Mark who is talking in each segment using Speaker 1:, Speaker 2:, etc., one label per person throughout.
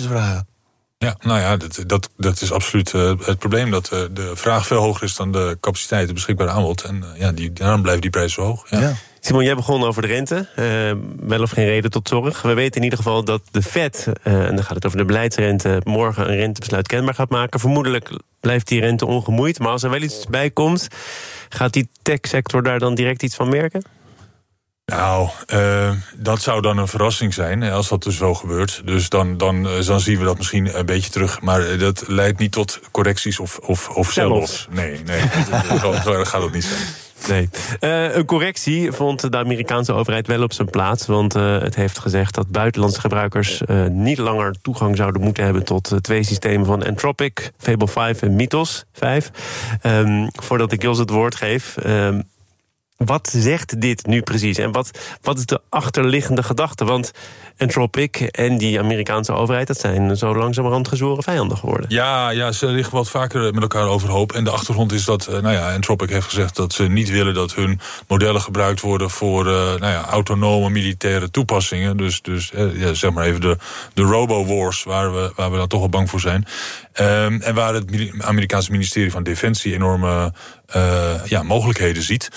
Speaker 1: te vragen.
Speaker 2: Ja, nou ja, dat is absoluut het probleem. Dat de vraag veel hoger is dan de capaciteit, de beschikbare aanbod. En daarom blijven die prijzen zo hoog. Ja.
Speaker 3: Simon, jij begon over de rente. Wel of geen reden tot zorg. We weten in ieder geval dat de Fed, en dan gaat het over de beleidsrente, morgen een rentebesluit kenbaar gaat maken. Vermoedelijk blijft die rente ongemoeid. Maar als er wel iets bij komt, gaat die techsector daar dan direct iets van merken?
Speaker 2: Nou, dat zou dan een verrassing zijn, als dat dus wel gebeurt. Dus dan zien we dat misschien een beetje terug. Maar dat leidt niet tot correcties of sell-offs. Nee, zo gaat het niet zijn.
Speaker 3: Nee. Een correctie vond de Amerikaanse overheid wel op zijn plaats. Want het heeft gezegd dat buitenlandse gebruikers niet langer toegang zouden moeten hebben tot 2 systemen van Anthropic, Fable 5 en Mythos 5. Voordat ik Jos het woord geef. Wat zegt dit nu precies? En wat is de achterliggende gedachte? Want Anthropic en die Amerikaanse overheid, dat zijn zo langzamerhand gezworen vijanden geworden. Ja,
Speaker 2: ze liggen wat vaker met elkaar overhoop. En de achtergrond is dat Anthropic heeft gezegd dat ze niet willen dat hun modellen gebruikt worden voor autonome militaire toepassingen. Dus zeg maar even de robo-wars, waar we dan toch wel bang voor zijn. En waar het Amerikaanse ministerie van Defensie enorme mogelijkheden ziet.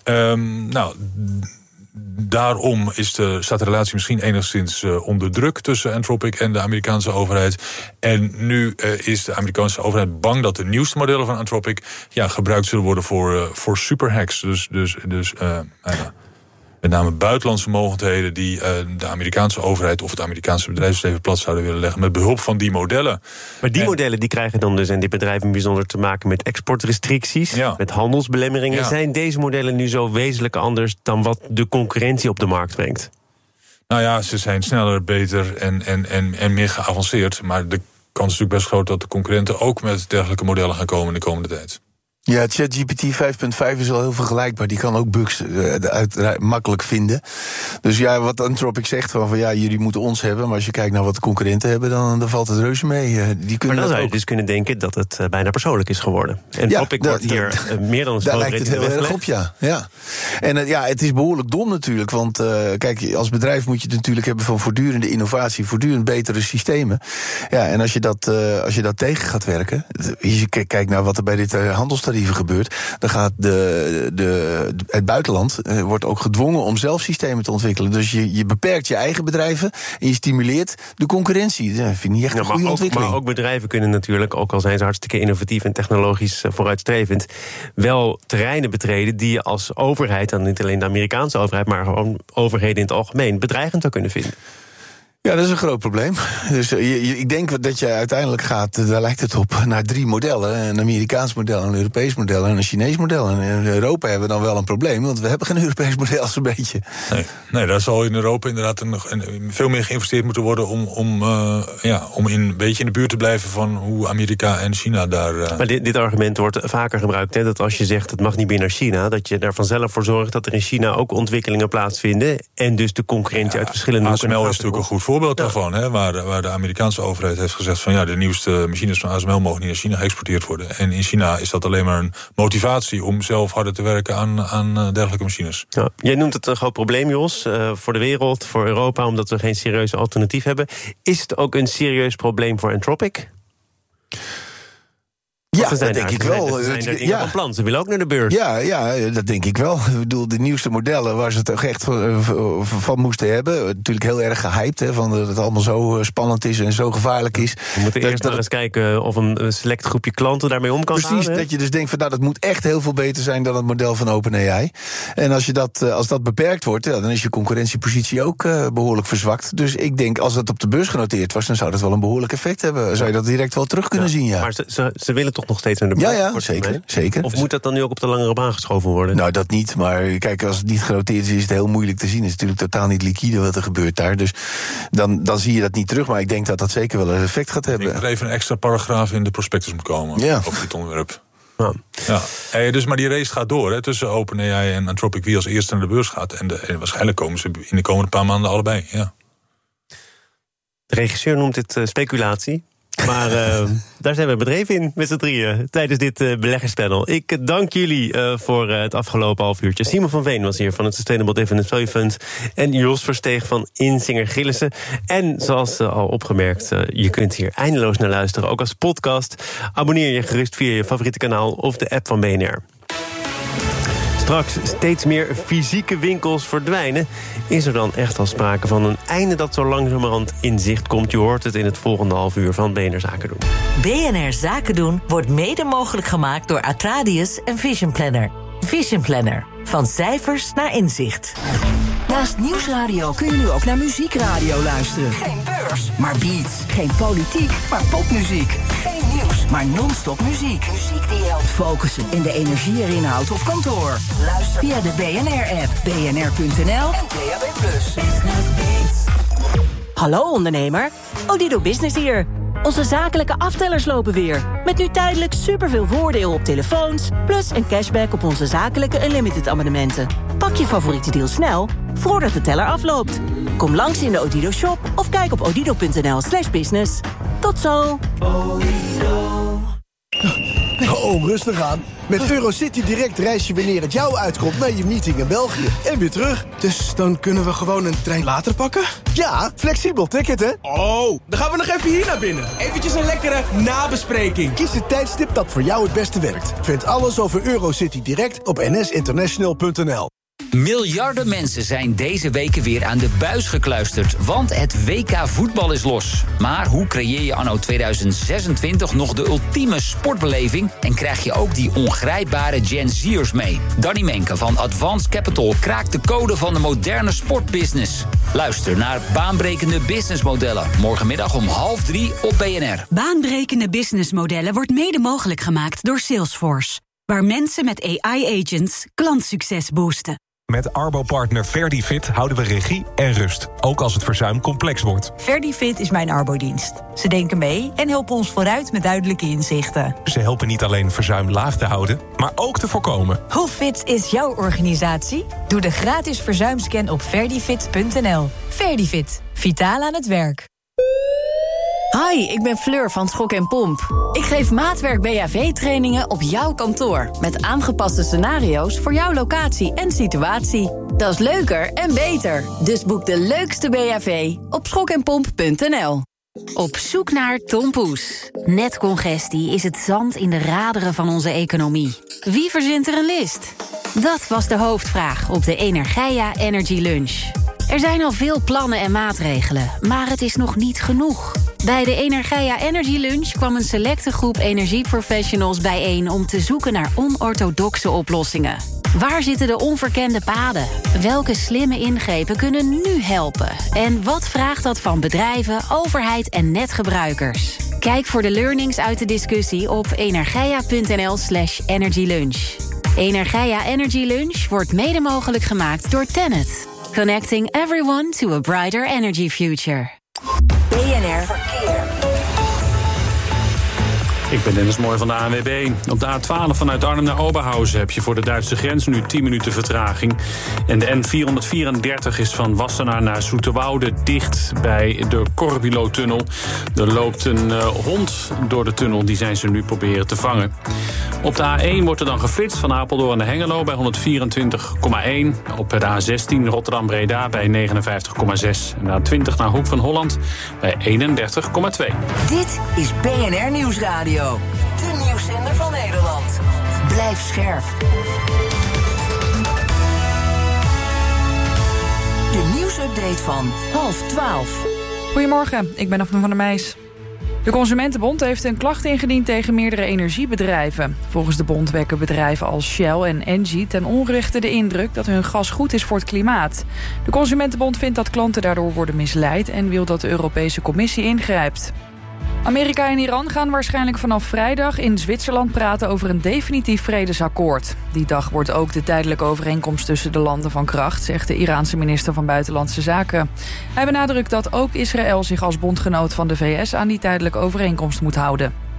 Speaker 2: Daarom staat de relatie misschien enigszins onder druk tussen Anthropic en de Amerikaanse overheid. En nu is de Amerikaanse overheid bang dat de nieuwste modellen van Anthropic gebruikt zullen worden voor superhacks. Dus met name buitenlandse mogelijkheden die de Amerikaanse overheid of het Amerikaanse bedrijfsleven plat zouden willen leggen met behulp van die modellen.
Speaker 3: Maar die modellen die krijgen dan dus, en dit bedrijf in bijzonder, te maken met exportrestricties, met handelsbelemmeringen. Ja. Zijn deze modellen nu zo wezenlijk anders dan wat de concurrentie op de markt brengt?
Speaker 2: Nou ja, ze zijn sneller, beter en meer geavanceerd. Maar de kans is natuurlijk best groot dat de concurrenten ook met dergelijke modellen gaan komen in de komende tijd.
Speaker 1: Ja, ChatGPT 5.5 is al heel vergelijkbaar. Die kan ook bugs makkelijk vinden. Dus wat Anthropic zegt, van jullie moeten ons hebben. Maar als je kijkt naar wat de concurrenten hebben, dan valt het reuze mee.
Speaker 3: Maar dan zou je dus kunnen denken dat het bijna persoonlijk is geworden. Anthropic wordt hier meer dan een
Speaker 1: daar lijkt het heel erg op, ja. En het is behoorlijk dom natuurlijk. Want kijk, als bedrijf moet je het natuurlijk hebben van voortdurende innovatie, voortdurend betere systemen. Ja, en als je dat tegen gaat werken, je kijkt naar wat er bij dit handelstarieven gebeurt, dan gaat het buitenland wordt ook gedwongen om zelf systemen te ontwikkelen. Dus je beperkt je eigen bedrijven en je stimuleert de concurrentie. Dat vind ik niet echt een goede ontwikkeling.
Speaker 3: Maar ook bedrijven kunnen natuurlijk, ook al zijn ze hartstikke innovatief en technologisch vooruitstrevend, wel terreinen betreden die je als overheid, dan niet alleen de Amerikaanse overheid, maar gewoon overheden in het algemeen, bedreigend zou kunnen vinden.
Speaker 1: Ja, dat is een groot probleem. Dus ik denk dat je uiteindelijk gaat, daar lijkt het op, naar 3 modellen. Een Amerikaans model, een Europees model en een Chinees model. En in Europa hebben we dan wel een probleem, want we hebben geen Europees model zo'n beetje.
Speaker 2: Nee, daar zal in Europa inderdaad veel meer geïnvesteerd moeten worden om een beetje in de buurt te blijven van hoe Amerika en China daar.
Speaker 3: Maar dit argument wordt vaker gebruikt, dat als je zegt het mag niet meer naar China, dat je er vanzelf voor zorgt dat er in China ook ontwikkelingen plaatsvinden en dus de concurrentie uit verschillende
Speaker 2: ASML is natuurlijk een goed voorbeeld daarvan, waar de Amerikaanse overheid heeft gezegd van de nieuwste machines van ASML mogen niet naar China geëxporteerd worden. En in China is dat alleen maar een motivatie om zelf harder te werken aan dergelijke machines.
Speaker 3: Ja, jij noemt het een groot probleem, Jos, voor de wereld, voor Europa, omdat we geen serieuze alternatief hebben. Is het ook een serieus probleem voor Anthropic?
Speaker 1: Ja, dat denk ik wel.
Speaker 3: Ze zijn er dingen van plan. Ze willen ook naar de beurs.
Speaker 1: Ja, dat denk ik wel. Ik bedoel, de nieuwste modellen waar ze het toch echt van moesten hebben. Natuurlijk heel erg gehyped, van dat het allemaal zo spannend is en zo gevaarlijk is.
Speaker 3: We moeten eerst maar eens kijken of een select groepje klanten daarmee om kan gaan.
Speaker 1: Precies, dat je dus denkt van dat moet echt heel veel beter zijn dan het model van OpenAI. En als dat beperkt wordt, dan is je concurrentiepositie ook behoorlijk verzwakt. Dus ik denk, als dat op de beurs genoteerd was, dan zou dat wel een behoorlijk effect hebben. Zou je dat direct wel terug kunnen zien,
Speaker 3: Maar ze willen toch nog steeds naar de beurs?
Speaker 1: Ja, zeker.
Speaker 3: Of moet dat dan nu ook op de langere baan geschoven worden?
Speaker 1: Nou, dat niet, maar kijk, als het niet genoteerd is het heel moeilijk te zien. Het is natuurlijk totaal niet liquide wat er gebeurt daar. Dus dan zie je dat niet terug, maar ik denk dat dat zeker wel een effect gaat hebben.
Speaker 2: Ik denk dat er even een extra paragraaf in de prospectus moet komen over dit onderwerp. Dus maar die race gaat door tussen OpenAI en Anthropic, wie als eerste naar de beurs gaat. En waarschijnlijk komen ze in de komende paar maanden allebei. Ja.
Speaker 3: De regisseur noemt dit speculatie. Maar daar zijn we bedreven in, met z'n drieën, tijdens dit beleggerspanel. Ik dank jullie voor het afgelopen half uurtje. Simon van Veen was hier van het Sustainable Dividend Value Fund en Jos Versteeg van Insinger Gillissen. En zoals al opgemerkt, je kunt hier eindeloos naar luisteren, ook als podcast. Abonneer je gerust via je favoriete kanaal of de app van BNR. Straks steeds meer fysieke winkels verdwijnen. Is er dan echt al sprake van een einde dat zo langzamerhand in zicht komt? Je hoort het in het volgende half uur van BNR Zaken doen.
Speaker 4: BNR Zaken doen wordt mede mogelijk gemaakt door Atradius en Vision Planner. Vision Planner. Van cijfers naar inzicht.
Speaker 5: Naast Nieuwsradio kun je nu ook naar muziekradio luisteren. Geen beurs, maar beats. Geen politiek, maar popmuziek. Geen nieuws, maar non-stop muziek. Muziek die je helpt focussen en de energie erin houdt op kantoor. Luister via de BNR-app, bnr.nl en DAB+.
Speaker 6: Hallo ondernemer, Odido Business hier. Onze zakelijke aftellers lopen weer. Met nu tijdelijk superveel voordeel op telefoons, plus een cashback op onze zakelijke Unlimited abonnementen. Pak je favoriete deal snel, voordat de teller afloopt. Kom langs in de Odido shop of kijk op odido.nl/business. Tot zo!
Speaker 7: Oh, rustig aan. Met Eurocity Direct reis je wanneer het jou uitkomt naar je meeting in België. En weer terug.
Speaker 8: Dus dan kunnen we gewoon een trein later pakken?
Speaker 7: Ja, flexibel ticket, hè?
Speaker 8: Oh, dan gaan we nog even hier naar binnen. Eventjes een lekkere nabespreking.
Speaker 7: Kies het tijdstip dat voor jou het beste werkt. Vind alles over Eurocity Direct op nsinternational.nl.
Speaker 9: Miljarden mensen zijn deze weken weer aan de buis gekluisterd, want het WK voetbal is los. Maar hoe creëer je anno 2026 nog de ultieme sportbeleving en krijg je ook die ongrijpbare Gen Z'ers mee? Danny Menke van Advanced Capital kraakt de code van de moderne sportbusiness. Luister naar Baanbrekende Businessmodellen, morgenmiddag om 14:30 op BNR.
Speaker 10: Baanbrekende businessmodellen wordt mede mogelijk gemaakt door Salesforce, waar mensen met AI-agents klantsucces boosten.
Speaker 11: Met Arbo-partner Verdifit houden we regie en rust, ook als het verzuim complex wordt.
Speaker 12: Verdifit is mijn arbodienst. Ze denken mee en helpen ons vooruit met duidelijke inzichten.
Speaker 11: Ze helpen niet alleen verzuim laag te houden, maar ook te voorkomen.
Speaker 12: Hoe fit is jouw organisatie? Doe de gratis verzuimscan op verdifit.nl. Verdifit. Vitaal aan het werk.
Speaker 13: Hi, ik ben Fleur van Schok en Pomp. Ik geef maatwerk BHV-trainingen op jouw kantoor, met aangepaste scenario's voor jouw locatie en situatie. Dat is leuker en beter. Dus boek de leukste BHV op schokenpomp.nl.
Speaker 10: Op zoek naar tompoes. Netcongestie is het zand in de raderen van onze economie. Wie verzint er een list? Dat was de hoofdvraag op de Energeia Energy Lunch. Er zijn al veel plannen en maatregelen, maar het is nog niet genoeg. Bij de Energeia Energy Lunch kwam een selecte groep energieprofessionals bijeen om te zoeken naar onorthodoxe oplossingen. Waar zitten de onverkende paden? Welke slimme ingrepen kunnen nu helpen? En wat vraagt dat van bedrijven, overheid en netgebruikers? Kijk voor de learnings uit de discussie op energeia.nl/energylunch. Energeia Energy Lunch wordt mede mogelijk gemaakt door TenneT. Connecting everyone to a brighter energy future.
Speaker 5: BNR Verkeer.
Speaker 14: Ik ben Dennis Mooi van de ANWB. Op de A12 vanuit Arnhem naar Oberhausen heb je voor de Duitse grens nu 10 minuten vertraging. En de N434 is van Wassenaar naar Zoeterwoude dicht bij de Corbulo-tunnel. Er loopt een hond door de tunnel, die zijn ze nu proberen te vangen. Op de A1 wordt er dan geflitst van Apeldoorn naar Hengelo bij 124,1. Op de A16 Rotterdam-Breda bij 59,6. En de A20 naar Hoek van Holland bij 31,2.
Speaker 5: Dit is BNR Nieuwsradio. De nieuwszender van Nederland. Blijf scherp. De nieuwsupdate van 11:30.
Speaker 15: Goedemorgen, ik ben Daphne van der Meijs. De Consumentenbond heeft een klacht ingediend tegen meerdere energiebedrijven. Volgens de bond wekken bedrijven als Shell en Engie ten onrechte de indruk dat hun gas goed is voor het klimaat. De Consumentenbond vindt dat klanten daardoor worden misleid en wil dat de Europese Commissie ingrijpt. Amerika en Iran gaan waarschijnlijk vanaf vrijdag in Zwitserland praten over een definitief vredesakkoord. Die dag wordt ook de tijdelijke overeenkomst tussen de landen van kracht, zegt de Iraanse minister van Buitenlandse Zaken. Hij benadrukt dat ook Israël zich als bondgenoot van de VS aan die tijdelijke overeenkomst moet houden.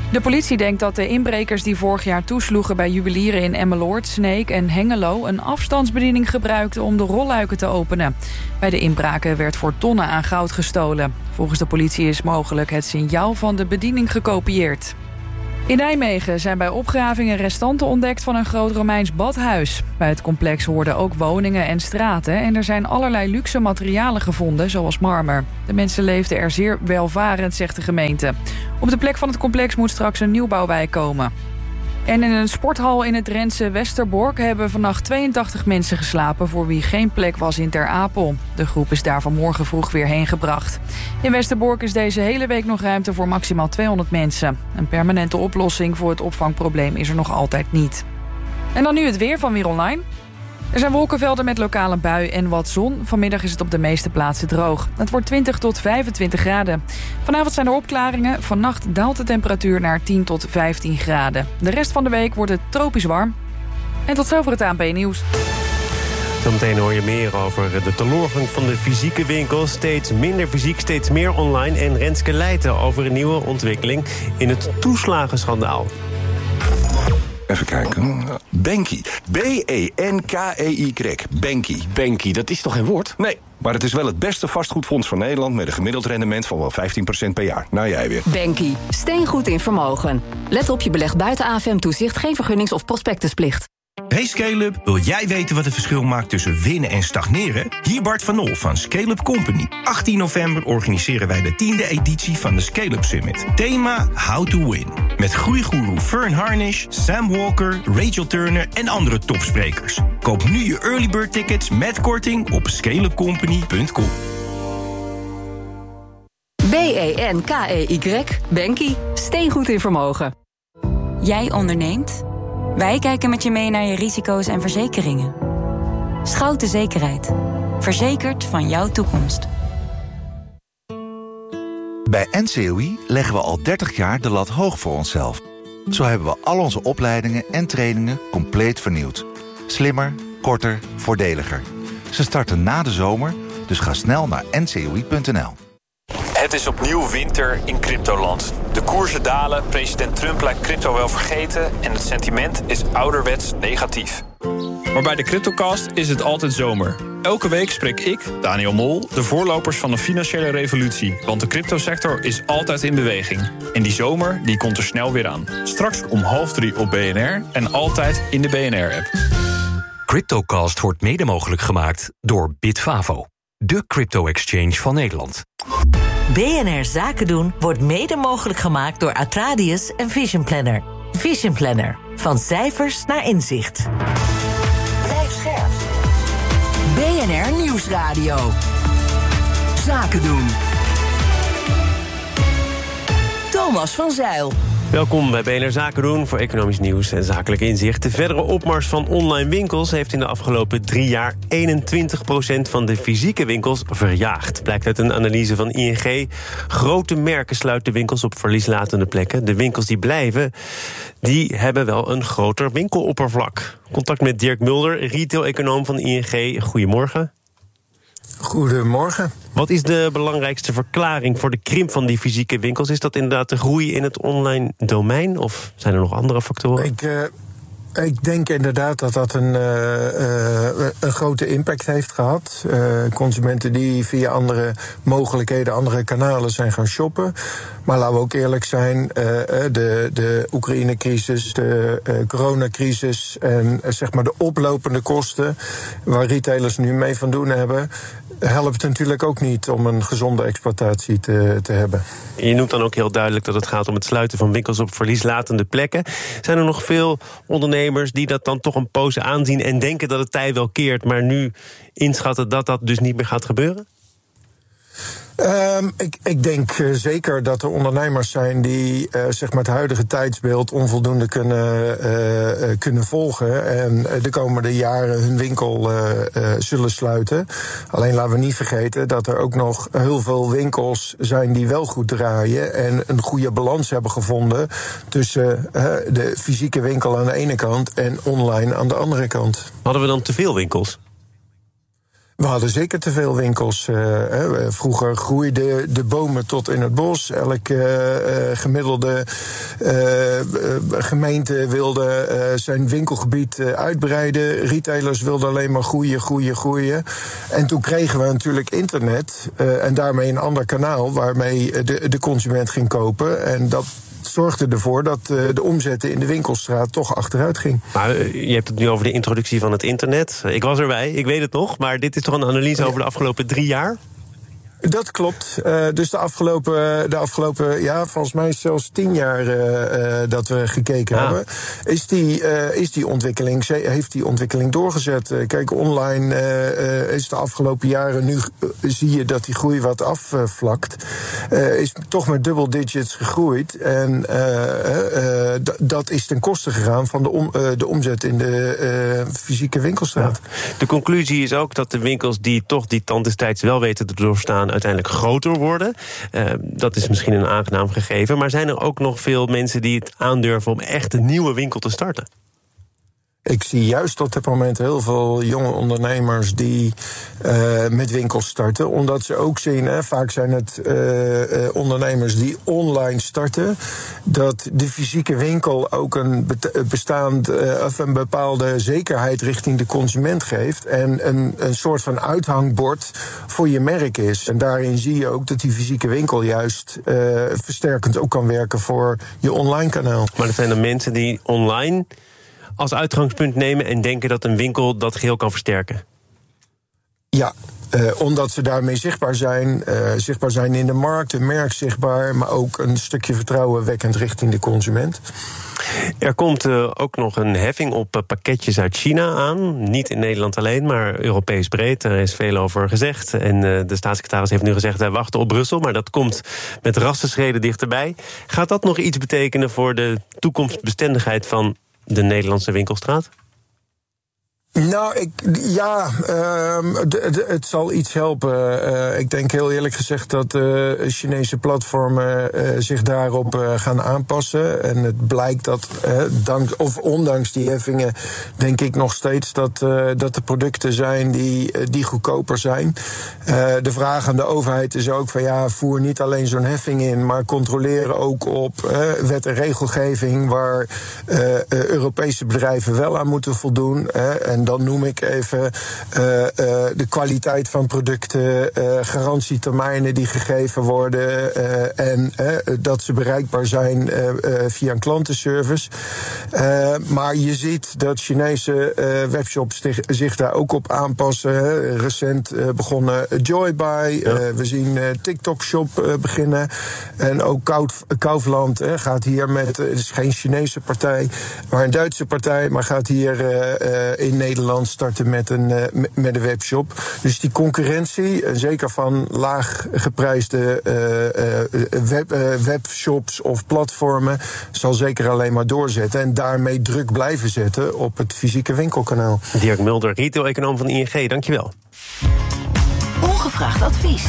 Speaker 15: De politie denkt dat de inbrekers die vorig jaar toesloegen bij juwelieren in Emmeloord, Sneek en Hengelo een afstandsbediening gebruikten om de rolluiken te openen. Bij de inbraken werd voor tonnen aan goud gestolen. Volgens de politie is mogelijk het signaal van de bediening gekopieerd. In Nijmegen zijn bij opgravingen restanten ontdekt van een groot Romeins badhuis. Bij het complex hoorden ook woningen en straten en er zijn allerlei luxe materialen gevonden, zoals marmer. De mensen leefden er zeer welvarend, zegt de gemeente. Op de plek van het complex moet straks een nieuwbouwwijk komen. En in een sporthal in het Drentse Westerbork hebben vannacht 82 mensen geslapen voor wie geen plek was in Ter Apel. De groep is daar vanmorgen vroeg weer heen gebracht. In Westerbork is deze hele week nog ruimte voor maximaal 200 mensen. Een permanente oplossing voor het opvangprobleem is er nog altijd niet. En dan nu het weer van Weer Online. Er zijn wolkenvelden met lokale bui en wat zon. Vanmiddag is het op de meeste plaatsen droog. Het wordt 20 tot 25 graden. Vanavond zijn er opklaringen. Vannacht daalt de temperatuur naar 10 tot 15 graden. De rest van de week wordt het tropisch warm. En tot zover het ANP-nieuws.
Speaker 3: Zometeen hoor je meer over de teloorgang van de fysieke winkel. Steeds minder fysiek, steeds meer online. En Renske Leijten over een nieuwe ontwikkeling in het toeslagenschandaal.
Speaker 16: Even kijken. Benki. B-E-N-K-E-Y. Benki.
Speaker 17: Benki, dat is toch geen woord?
Speaker 16: Nee, maar het is wel het beste vastgoedfonds van Nederland met een gemiddeld rendement van wel 15% per jaar. Nou, jij weer.
Speaker 18: Benki. Steengoed in vermogen. Let op, je belegt buiten AFM-toezicht, geen vergunnings- of prospectusplicht.
Speaker 19: Hey Scale-up, wil jij weten wat het verschil maakt tussen winnen en stagneren? Hier Bart van Nol van Scale-up Company. 18 november organiseren wij de 10e editie van de Scale-up Summit. Thema How to Win. Met groeigoeroe Fern Harnish, Sam Walker, Rachel Turner en andere topsprekers. Koop nu je early bird tickets met korting op scaleupcompany.com.
Speaker 18: B-E-N-K-E-Y. Benki. Steengoed in vermogen.
Speaker 20: Jij onderneemt? Wij kijken met je mee naar je risico's en verzekeringen. Schouten Zekerheid. Verzekerd van jouw toekomst.
Speaker 21: Bij NCOI leggen we al 30 jaar de lat hoog voor onszelf. Zo hebben we al onze opleidingen en trainingen compleet vernieuwd. Slimmer, korter, voordeliger. Ze starten na de zomer, dus ga snel naar ncoi.nl.
Speaker 22: Het is opnieuw winter in cryptoland. De koersen dalen, president Trump lijkt crypto wel vergeten en het sentiment is ouderwets negatief.
Speaker 23: Maar bij de CryptoCast is het altijd zomer. Elke week spreek ik, Daniel Mol, de voorlopers van de financiële revolutie. Want de cryptosector is altijd in beweging. En die zomer die komt er snel weer aan. Straks om 2:30 op BNR en altijd in de BNR-app.
Speaker 24: CryptoCast wordt mede mogelijk gemaakt door Bitfavo, de crypto-exchange van Nederland.
Speaker 4: BNR Zaken doen wordt mede mogelijk gemaakt door Atradius en Vision Planner. Vision Planner. Van cijfers naar inzicht.
Speaker 5: Blijf scherp. BNR Nieuwsradio. Zaken doen. Thomas van Zijl.
Speaker 3: Welkom bij BNR Zaken doen voor economisch nieuws en zakelijk inzicht. De verdere opmars van online winkels heeft in de afgelopen 3 jaar 21% van de fysieke winkels verjaagd. Blijkt uit een analyse van ING. Grote merken sluiten winkels op verlieslatende plekken. De winkels die blijven, die hebben wel een groter winkeloppervlak. Contact met Dirk Mulder, retail-econoom van ING. Goedemorgen.
Speaker 25: Goedemorgen.
Speaker 3: Wat is de belangrijkste verklaring voor de krimp van die fysieke winkels? Is dat inderdaad de groei in het online domein? Of zijn er nog andere factoren?
Speaker 25: Ik denk inderdaad dat dat een grote impact heeft gehad. Consumenten die via andere mogelijkheden, andere kanalen zijn gaan shoppen. Maar laten we ook eerlijk zijn, de Oekraïne-crisis, de coronacrisis en zeg maar de oplopende kosten waar retailers nu mee van doen hebben, helpt natuurlijk ook niet om een gezonde exploitatie te hebben.
Speaker 3: Je noemt dan ook heel duidelijk dat het gaat om het sluiten van winkels op verlieslatende plekken. Zijn er nog veel ondernemers die dat dan toch een poos aanzien en denken dat het tij wel keert, maar nu inschatten dat dat dus niet meer gaat gebeuren?
Speaker 25: Ik denk zeker dat er ondernemers zijn die zeg maar het huidige tijdsbeeld onvoldoende kunnen volgen en de komende jaren hun winkel zullen sluiten. Alleen laten we niet vergeten dat er ook nog heel veel winkels zijn die wel goed draaien en een goede balans hebben gevonden tussen de fysieke winkel aan de ene kant en online aan de andere kant.
Speaker 3: Hadden we dan te veel winkels?
Speaker 25: We hadden zeker te veel winkels. Vroeger groeiden de bomen tot in het bos. Elke gemiddelde gemeente wilde zijn winkelgebied uitbreiden. Retailers wilden alleen maar groeien. En toen kregen we natuurlijk internet en daarmee een ander kanaal waarmee de consument ging kopen. En dat zorgde ervoor dat de omzetten in de winkelstraat toch achteruit ging.
Speaker 3: Maar je hebt het nu over de introductie van het internet. Ik was erbij, ik weet het nog. Maar dit is toch een analyse over de afgelopen 3 jaar?
Speaker 25: Dat klopt. Dus de afgelopen, ja, volgens mij zelfs 10 jaar dat we gekeken hebben, is die ontwikkeling, heeft die ontwikkeling doorgezet. Kijk, online is de afgelopen jaren, nu zie je dat die groei wat afvlakt, is toch met double digits gegroeid. En dat is ten koste gegaan van de omzet in de fysieke winkelstraat.
Speaker 3: Ja. De conclusie is ook dat de winkels die toch die tand des tijds wel weten te doorstaan, uiteindelijk groter worden. Dat is misschien een aangenaam gegeven. Maar zijn er ook nog veel mensen die het aandurven om echt een nieuwe winkel te starten?
Speaker 25: Ik zie juist op dit moment heel veel jonge ondernemers die met winkels starten. Omdat ze ook zien, vaak zijn het ondernemers die online starten, dat de fysieke winkel ook een bepaalde zekerheid richting de consument geeft. En een soort van uithangbord voor je merk is. En daarin zie je ook dat die fysieke winkel juist versterkend ook kan werken voor je online kanaal.
Speaker 3: Maar dat zijn de mensen die online als uitgangspunt nemen en denken dat een winkel dat geheel kan versterken?
Speaker 25: Ja, omdat ze daarmee zichtbaar zijn in de markt, een merk zichtbaar, maar ook een stukje vertrouwen wekkend richting de consument.
Speaker 3: Er komt ook nog een heffing op pakketjes uit China aan. Niet in Nederland alleen, maar Europees breed. Daar is veel over gezegd. En de staatssecretaris heeft nu gezegd, wij wachten op Brussel, maar dat komt met rassenschreden dichterbij. Gaat dat nog iets betekenen voor de toekomstbestendigheid van de Nederlandse winkelstraat?
Speaker 25: Nou, het zal iets helpen. Ik denk heel eerlijk gezegd dat Chinese platformen zich daarop gaan aanpassen. En het blijkt dat, ondanks die heffingen, denk ik nog steeds dat er producten zijn die goedkoper zijn. De vraag aan de overheid is ook van voer niet alleen zo'n heffing in, maar controleer ook op wet en regelgeving waar Europese bedrijven wel aan moeten voldoen. En dan noem ik even de kwaliteit van producten, garantietermijnen die gegeven worden en dat ze bereikbaar zijn via een klantenservice. Maar je ziet dat Chinese webshops zich daar ook op aanpassen. Recent begonnen Joybuy. We zien TikTok Shop beginnen. En ook Kaufland gaat hier met, het is geen Chinese partij, maar een Duitse partij, maar gaat hier in Nederland starten met een webshop. Dus die concurrentie, zeker van laag geprijsde webshops of platformen, zal zeker alleen maar doorzetten en daarmee druk blijven zetten op het fysieke winkelkanaal.
Speaker 3: Dirk Mulder, retail-econoom van ING, dankjewel.
Speaker 5: Ongevraagd advies.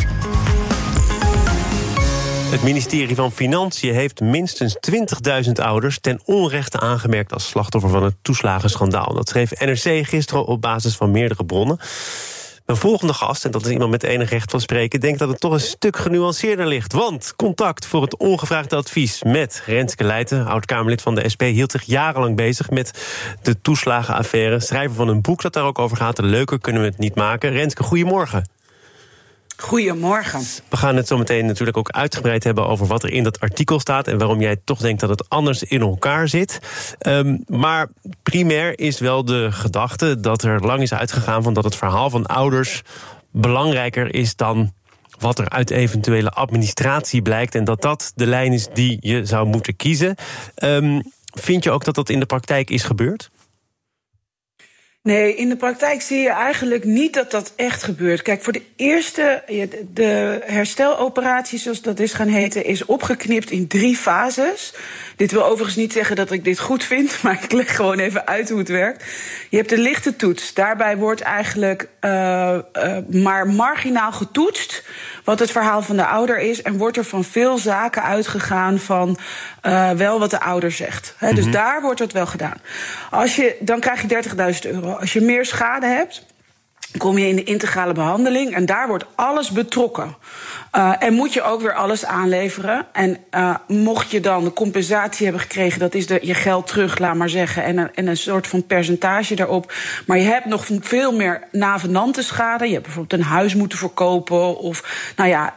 Speaker 3: Het ministerie van Financiën heeft minstens 20.000 ouders ten onrechte aangemerkt als slachtoffer van het toeslagenschandaal. Dat schreef NRC gisteren op basis van meerdere bronnen. Mijn volgende gast, en dat is iemand met enig recht van spreken, denkt dat het toch een stuk genuanceerder ligt. Want contact voor het ongevraagde advies met Renske Leijten, oud-Kamerlid van de SP, hield zich jarenlang bezig met de toeslagenaffaire. Schrijver van een boek dat daar ook over gaat. Leuker kunnen we het niet maken. Renske, goedemorgen.
Speaker 1: Goedemorgen.
Speaker 3: We gaan het zo meteen natuurlijk ook uitgebreid hebben over wat er in dat artikel staat en waarom jij toch denkt dat het anders in elkaar zit. Maar primair is wel de gedachte dat er lang is uitgegaan van dat het verhaal van ouders belangrijker is dan wat er uit eventuele administratie blijkt en dat dat de lijn is die je zou moeten kiezen. Vind je ook dat dat in de praktijk is gebeurd?
Speaker 1: Nee, in de praktijk zie je eigenlijk niet dat dat echt gebeurt. Kijk, voor de eerste, de hersteloperatie, zoals dat is gaan heten, is opgeknipt in 3 fases. Dit wil overigens niet zeggen dat ik dit goed vind, maar ik leg gewoon even uit hoe het werkt. Je hebt de lichte toets. Daarbij wordt eigenlijk maar marginaal getoetst wat het verhaal van de ouder is en wordt er van veel zaken uitgegaan van wel wat de ouder zegt. Dus daar wordt het wel gedaan. Dan krijg je €30.000. Als je meer schade hebt, kom je in de integrale behandeling en daar wordt alles betrokken. En moet je ook weer alles aanleveren. En mocht je dan de compensatie hebben gekregen, dat is je geld terug, laat maar zeggen, en een soort van percentage daarop. Maar je hebt nog veel meer navenante schade. Je hebt bijvoorbeeld een huis moeten verkopen. Of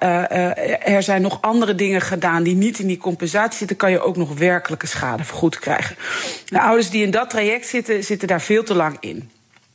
Speaker 1: er zijn nog andere dingen gedaan die niet in die compensatie zitten. Kan je ook nog werkelijke schade vergoed krijgen. De ouders die in dat traject zitten daar veel te lang in.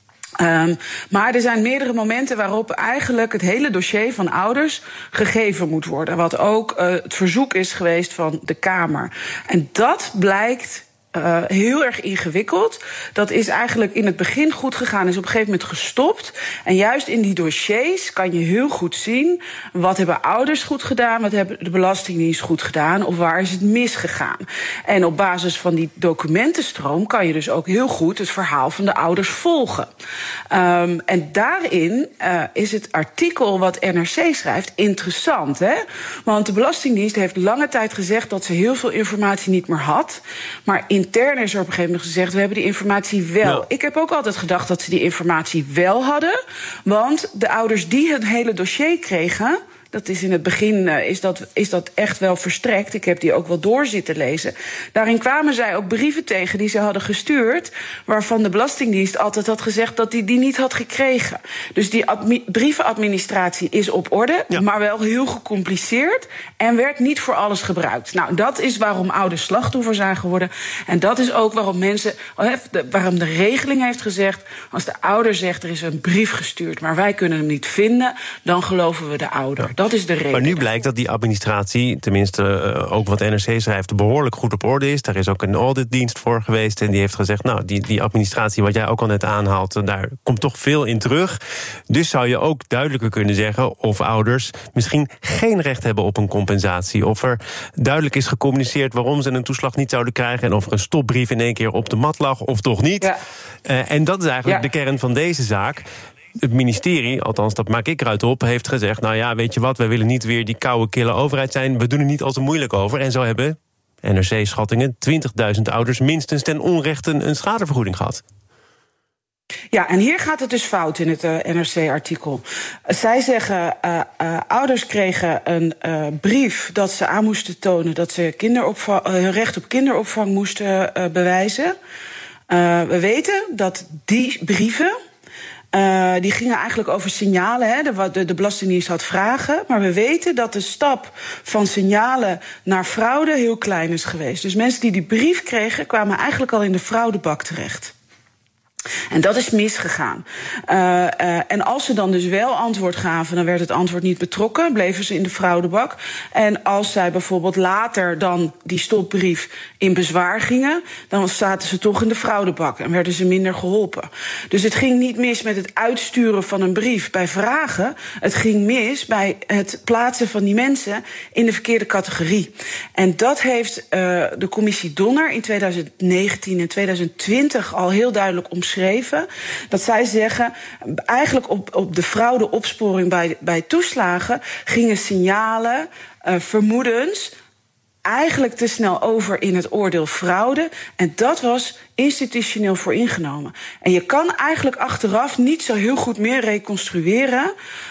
Speaker 1: Maar er zijn meerdere momenten waarop eigenlijk het hele dossier van ouders gegeven moet worden. Wat ook het verzoek is geweest van de Kamer. En dat blijkt heel erg ingewikkeld. Dat is eigenlijk in het begin goed gegaan, is op een gegeven moment gestopt. En juist in die dossiers kan je heel goed zien, wat hebben ouders goed gedaan, wat hebben de Belastingdienst goed gedaan, of waar is het misgegaan. En op basis van die documentenstroom kan je dus ook heel goed het verhaal van de ouders volgen. En daarin is het artikel wat NRC schrijft interessant. Hè? Want de Belastingdienst heeft lange tijd gezegd dat ze heel veel informatie niet meer had. Maar intern is er op een gegeven moment gezegd, we hebben die informatie wel. Ja. Ik heb ook altijd gedacht dat ze die informatie wel hadden. Want de ouders die het hele dossier kregen, dat is in het begin is dat echt wel verstrekt. Ik heb die ook wel door zitten lezen. Daarin kwamen zij ook brieven tegen die ze hadden gestuurd, waarvan de Belastingdienst altijd had gezegd dat die niet had gekregen. Dus die brievenadministratie is op orde, maar wel heel gecompliceerd en werd niet voor alles gebruikt. Nou, dat is waarom ouders slachtoffer zijn geworden. En dat is ook waarom waarom de regeling heeft gezegd, als de ouder zegt er is een brief gestuurd, maar wij kunnen hem niet vinden, dan geloven we de ouder. Dat is de reden.
Speaker 3: Maar nu blijkt dat die administratie, tenminste ook wat NRC schrijft, behoorlijk goed op orde is. Daar is ook een auditdienst voor geweest en die heeft gezegd, nou, die administratie wat jij ook al net aanhaalt, daar komt toch veel in terug. Dus zou je ook duidelijker kunnen zeggen of ouders misschien geen recht hebben op een compensatie. Of er duidelijk is gecommuniceerd waarom ze een toeslag niet zouden krijgen en of er een stopbrief in één keer op de mat lag of toch niet. Ja. En dat is eigenlijk de kern van deze zaak. Het ministerie, althans dat maak ik eruit op, heeft gezegd, nou ja, weet je wat, wij willen niet weer die koude, kille overheid zijn, we doen er niet al te moeilijk over. En zo hebben NRC-schattingen 20.000 ouders minstens ten onrechte een schadevergoeding gehad.
Speaker 1: Ja, en hier gaat het dus fout in het NRC-artikel. Zij zeggen, ouders kregen een brief dat ze aan moesten tonen dat ze hun recht op kinderopvang moesten bewijzen. We weten dat die brieven, die gingen eigenlijk over signalen. Hè, de Belastingdienst had vragen. Maar we weten dat de stap van signalen naar fraude heel klein is geweest. Dus mensen die brief kregen, kwamen eigenlijk al in de fraudebak terecht. En dat is misgegaan. En als ze dan dus wel antwoord gaven, dan werd het antwoord niet betrokken, bleven ze in de fraudebak. En als zij bijvoorbeeld later dan die stopbrief in bezwaar gingen, dan zaten ze toch in de fraudebak en werden ze minder geholpen. Dus het ging niet mis met het uitsturen van een brief bij vragen. Het ging mis bij het plaatsen van die mensen in de verkeerde categorie. En dat heeft de commissie Donner in 2019 en 2020 al heel duidelijk omschreven. Dat zij zeggen, eigenlijk op de fraudeopsporing bij toeslagen gingen signalen, vermoedens, eigenlijk te snel over in het oordeel fraude. En dat was institutioneel vooringenomen. En je kan eigenlijk achteraf niet zo heel goed meer reconstrueren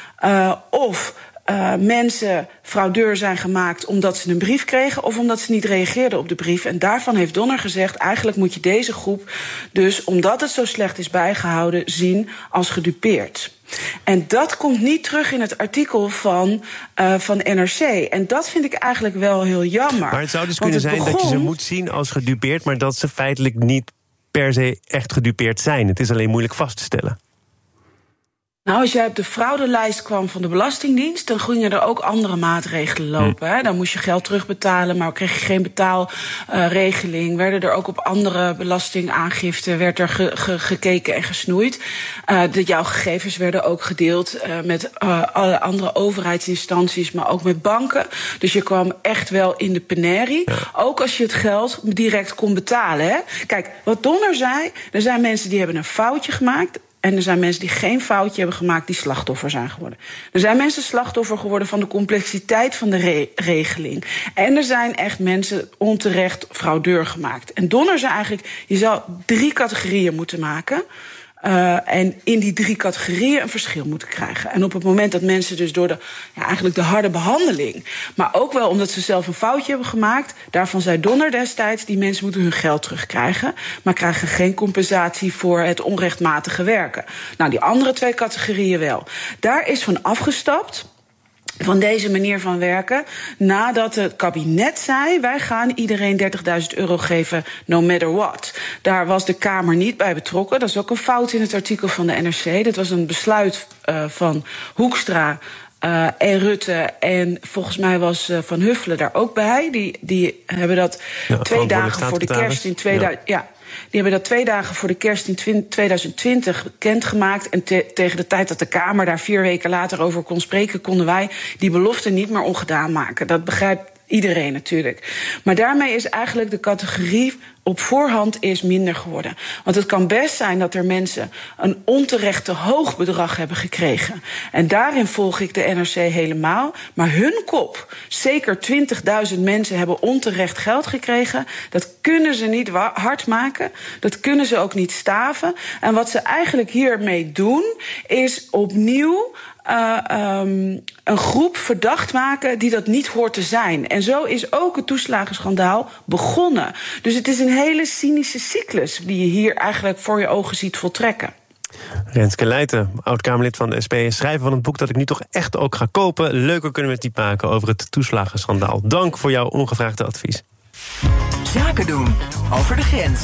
Speaker 1: of mensen fraudeur zijn gemaakt omdat ze een brief kregen of omdat ze niet reageerden op de brief. En daarvan heeft Donner gezegd, eigenlijk moet je deze groep dus, omdat het zo slecht is bijgehouden, zien als gedupeerd. En dat komt niet terug in het artikel van NRC. En dat vind ik eigenlijk wel heel jammer.
Speaker 3: Maar het zou dus kunnen zijn dat je ze moet zien als gedupeerd, maar dat ze feitelijk niet per se echt gedupeerd zijn. Het is alleen moeilijk vast te stellen.
Speaker 1: Nou, als jij op de fraudelijst kwam van de Belastingdienst, dan gingen er ook andere maatregelen lopen. Hè? Dan moest je geld terugbetalen, maar kreeg je geen betaalregeling. Werden er ook op andere belastingaangiften werd er gekeken en gesnoeid. Jouw gegevens werden ook gedeeld met alle andere overheidsinstanties, maar ook met banken. Dus je kwam echt wel in de penarie. Ja. Ook als je het geld direct kon betalen. Hè? Kijk, wat Donner zei, er zijn mensen die hebben een foutje gemaakt. En er zijn mensen die geen foutje hebben gemaakt, die slachtoffer zijn geworden. Er zijn mensen slachtoffer geworden van de complexiteit van de regeling. En er zijn echt mensen onterecht fraudeur gemaakt. En Donner zei eigenlijk, je zou 3 categorieën moeten maken. En in die 3 categorieën een verschil moeten krijgen. En op het moment dat mensen dus door eigenlijk de harde behandeling, maar ook wel omdat ze zelf een foutje hebben gemaakt, daarvan zei Donner destijds, die mensen moeten hun geld terugkrijgen, maar krijgen geen compensatie voor het onrechtmatige werken. Nou, die andere 2 categorieën wel. Daar is van afgestapt, van deze manier van werken, nadat het kabinet zei, wij gaan iedereen €30.000 geven, no matter what. Daar was de Kamer niet bij betrokken. Dat is ook een fout in het artikel van de NRC. Dat was een besluit van Hoekstra en Rutte. En volgens mij was Van Huffelen daar ook bij. Die hebben dat 2 dagen voor de kerst in 2000... Die hebben dat 2 dagen voor de kerst in 2020 bekendgemaakt. En tegen de tijd dat de Kamer daar 4 weken later over kon spreken, konden wij die belofte niet meer ongedaan maken. Dat begrijpt iedereen natuurlijk. Maar daarmee is eigenlijk de categorie op voorhand is minder geworden. Want het kan best zijn dat er mensen een onterecht te hoog bedrag hebben gekregen. En daarin volg ik de NRC helemaal. Maar hun kop, zeker 20.000 mensen hebben onterecht geld gekregen. Dat kunnen ze niet hard maken. Dat kunnen ze ook niet staven. En wat ze eigenlijk hiermee doen, is opnieuw een groep verdacht maken die dat niet hoort te zijn. En zo is ook het toeslagenschandaal begonnen. Dus het is een hele cynische cyclus die je hier eigenlijk voor je ogen ziet voltrekken.
Speaker 3: Renske Leijten, oud-Kamerlid van de SP en schrijver van een boek dat ik nu toch echt ook ga kopen. Leuker kunnen we het niet maken over het toeslagenschandaal. Dank voor jouw ongevraagde advies.
Speaker 5: Zaken doen over de grens.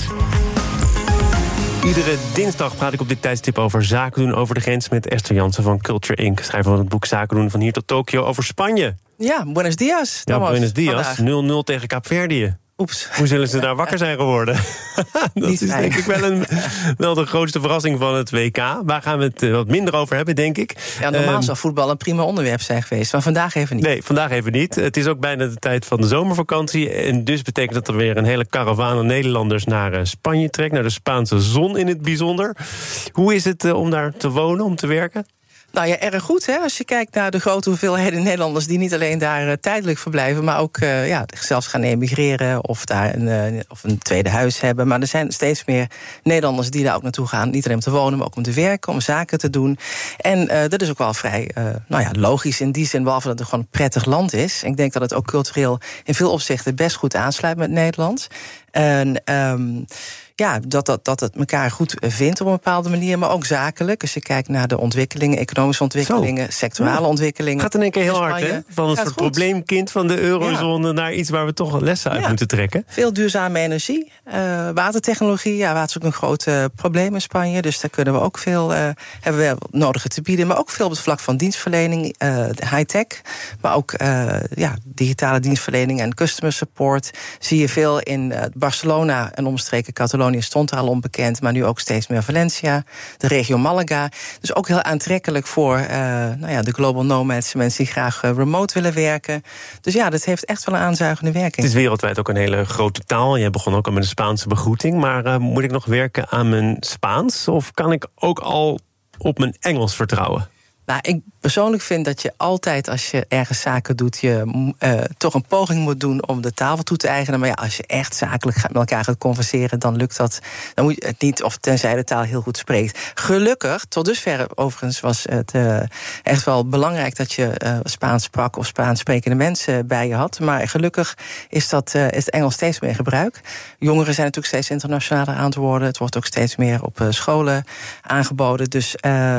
Speaker 3: Iedere dinsdag praat ik op dit tijdstip over zaken doen over de grens met Esther Jansen van Culture Inc. Schrijver van het boek Zaken doen van hier tot Tokio over Spanje.
Speaker 2: Ja, buenos dias.
Speaker 3: Ja, buenos dias. 0-0 tegen Kaapverdië.
Speaker 2: Oeps.
Speaker 3: Hoe zullen ze daar wakker zijn geworden? Dat is denk ik wel de grootste verrassing van het WK. Waar gaan we het wat minder over hebben, denk ik.
Speaker 2: Ja, normaal zou voetbal een prima onderwerp zijn geweest, maar vandaag even niet.
Speaker 3: Nee, vandaag even niet. Het is ook bijna de tijd van de zomervakantie. En dus betekent dat er weer een hele karavaan aan Nederlanders naar Spanje trekt. Naar de Spaanse zon in het bijzonder. Hoe is het om daar te wonen, om te werken?
Speaker 2: Nou ja, erg goed, hè? Als je kijkt naar de grote hoeveelheden Nederlanders die niet alleen daar tijdelijk verblijven, maar ook zelfs gaan emigreren of daar een tweede huis hebben. Maar er zijn steeds meer Nederlanders die daar ook naartoe gaan. Niet alleen om te wonen, maar ook om te werken, om zaken te doen. En dat is ook wel vrij logisch in die zin, behalve dat het gewoon een prettig land is. Ik denk dat het ook cultureel in veel opzichten best goed aansluit met Nederland. En dat het elkaar goed vindt op een bepaalde manier, maar ook zakelijk. Als je kijkt naar de ontwikkelingen, economische ontwikkelingen, sectorale ontwikkelingen.
Speaker 3: Gaat in één keer heel hard, hè? Van een soort probleemkind van de eurozone naar iets waar we toch lessen uit moeten trekken.
Speaker 2: Veel duurzame energie, watertechnologie. Ja, water is ook een groot probleem in Spanje, dus daar kunnen we ook veel hebben we nodige te bieden, maar ook veel op het vlak van dienstverlening, high-tech, maar ook digitale dienstverlening en customer support. Zie je veel in Barcelona en omstreken Catalonië stond er al onbekend, maar nu ook steeds meer Valencia, de regio Malaga. Dus ook heel aantrekkelijk voor de global nomads, mensen die graag remote willen werken. Dus ja, dat heeft echt wel een aanzuigende werking.
Speaker 3: Het is wereldwijd ook een hele grote taal. Jij begon ook al met een Spaanse begroeting, maar moet ik nog werken aan mijn Spaans? Of kan ik ook al op mijn Engels vertrouwen?
Speaker 2: Nou, ik persoonlijk vind dat je altijd, als je ergens zaken doet, je toch een poging moet doen om de taal toe te eigenen. Maar ja, als je echt zakelijk met elkaar gaat converseren, dan lukt dat. Dan moet je het niet, of tenzij de taal heel goed spreekt. Gelukkig, tot dusver overigens, was het echt wel belangrijk dat je Spaans sprak of Spaans sprekende mensen bij je had. Maar gelukkig is het Engels steeds meer gebruik. Jongeren zijn natuurlijk steeds internationaler aan het worden. Het wordt ook steeds meer op scholen aangeboden. Dus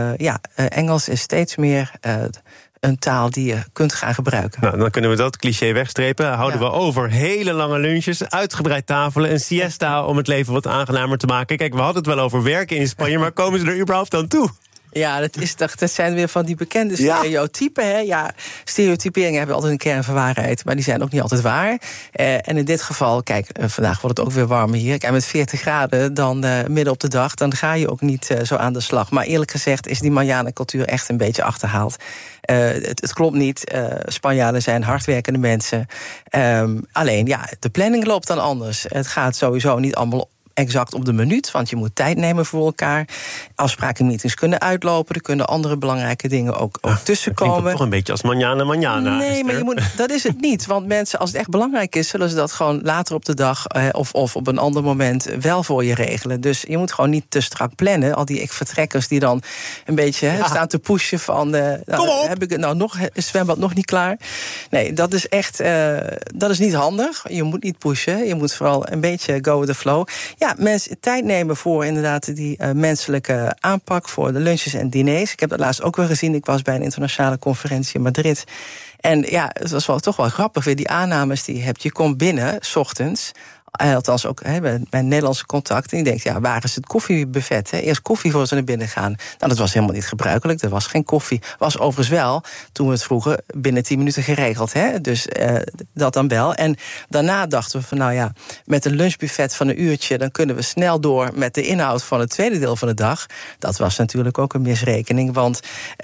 Speaker 2: Engels is steeds meer een taal die je kunt gaan gebruiken.
Speaker 3: Nou, dan kunnen we dat cliché wegstrepen. Houden we over hele lange lunches, uitgebreid tafelen, een siesta om het leven wat aangenamer te maken. Kijk, we hadden het wel over werken in Spanje, maar komen ze er überhaupt aan toe?
Speaker 2: Ja, dat zijn weer van die bekende stereotypen. Hè? Ja, stereotyperingen hebben altijd een kern van waarheid, maar die zijn ook niet altijd waar. En in dit geval, kijk, vandaag wordt het ook weer warmer hier. Kijk, met 40 graden dan midden op de dag, dan ga je ook niet zo aan de slag. Maar eerlijk gezegd is die Mañana-cultuur echt een beetje achterhaald. Het klopt niet. Spanjaarden zijn hardwerkende mensen. Alleen, de planning loopt dan anders. Het gaat sowieso niet allemaal exact op de minuut, want je moet tijd nemen voor elkaar. Afspraken, meetings kunnen uitlopen, er kunnen andere belangrijke dingen ook tussenkomen.
Speaker 3: Klinkt toch een beetje als manjana.
Speaker 2: Nee, maar dat is het niet. Want mensen, als het echt belangrijk is, zullen ze dat gewoon later op de dag of op een ander moment wel voor je regelen. Dus je moet gewoon niet te strak plannen. Al die vertrekkers die dan een beetje staan te pushen van heb ik het nou nog, is zwembad nog niet klaar? Nee, dat is echt dat is niet handig. Je moet niet pushen. Je moet vooral een beetje go with the flow. Ja, mensen tijd nemen voor inderdaad die menselijke aanpak voor de lunches en diners. Ik heb dat laatst ook wel gezien. Ik was bij een internationale conferentie in Madrid. En ja, het was toch wel grappig weer die aannames die je hebt. Je komt binnen, 's ochtends. Althans ook bij Nederlandse contacten. En je denkt, waar is het koffiebuffet? Eerst koffie voor ze naar binnen gaan. Nou, dat was helemaal niet gebruikelijk. Er was geen koffie. Was overigens wel, toen we het vroegen, binnen 10 minuten geregeld. Dus dat dan wel. En daarna dachten we van, met een lunchbuffet van een uurtje, dan kunnen we snel door met de inhoud van het tweede deel van de dag. Dat was natuurlijk ook een misrekening. Want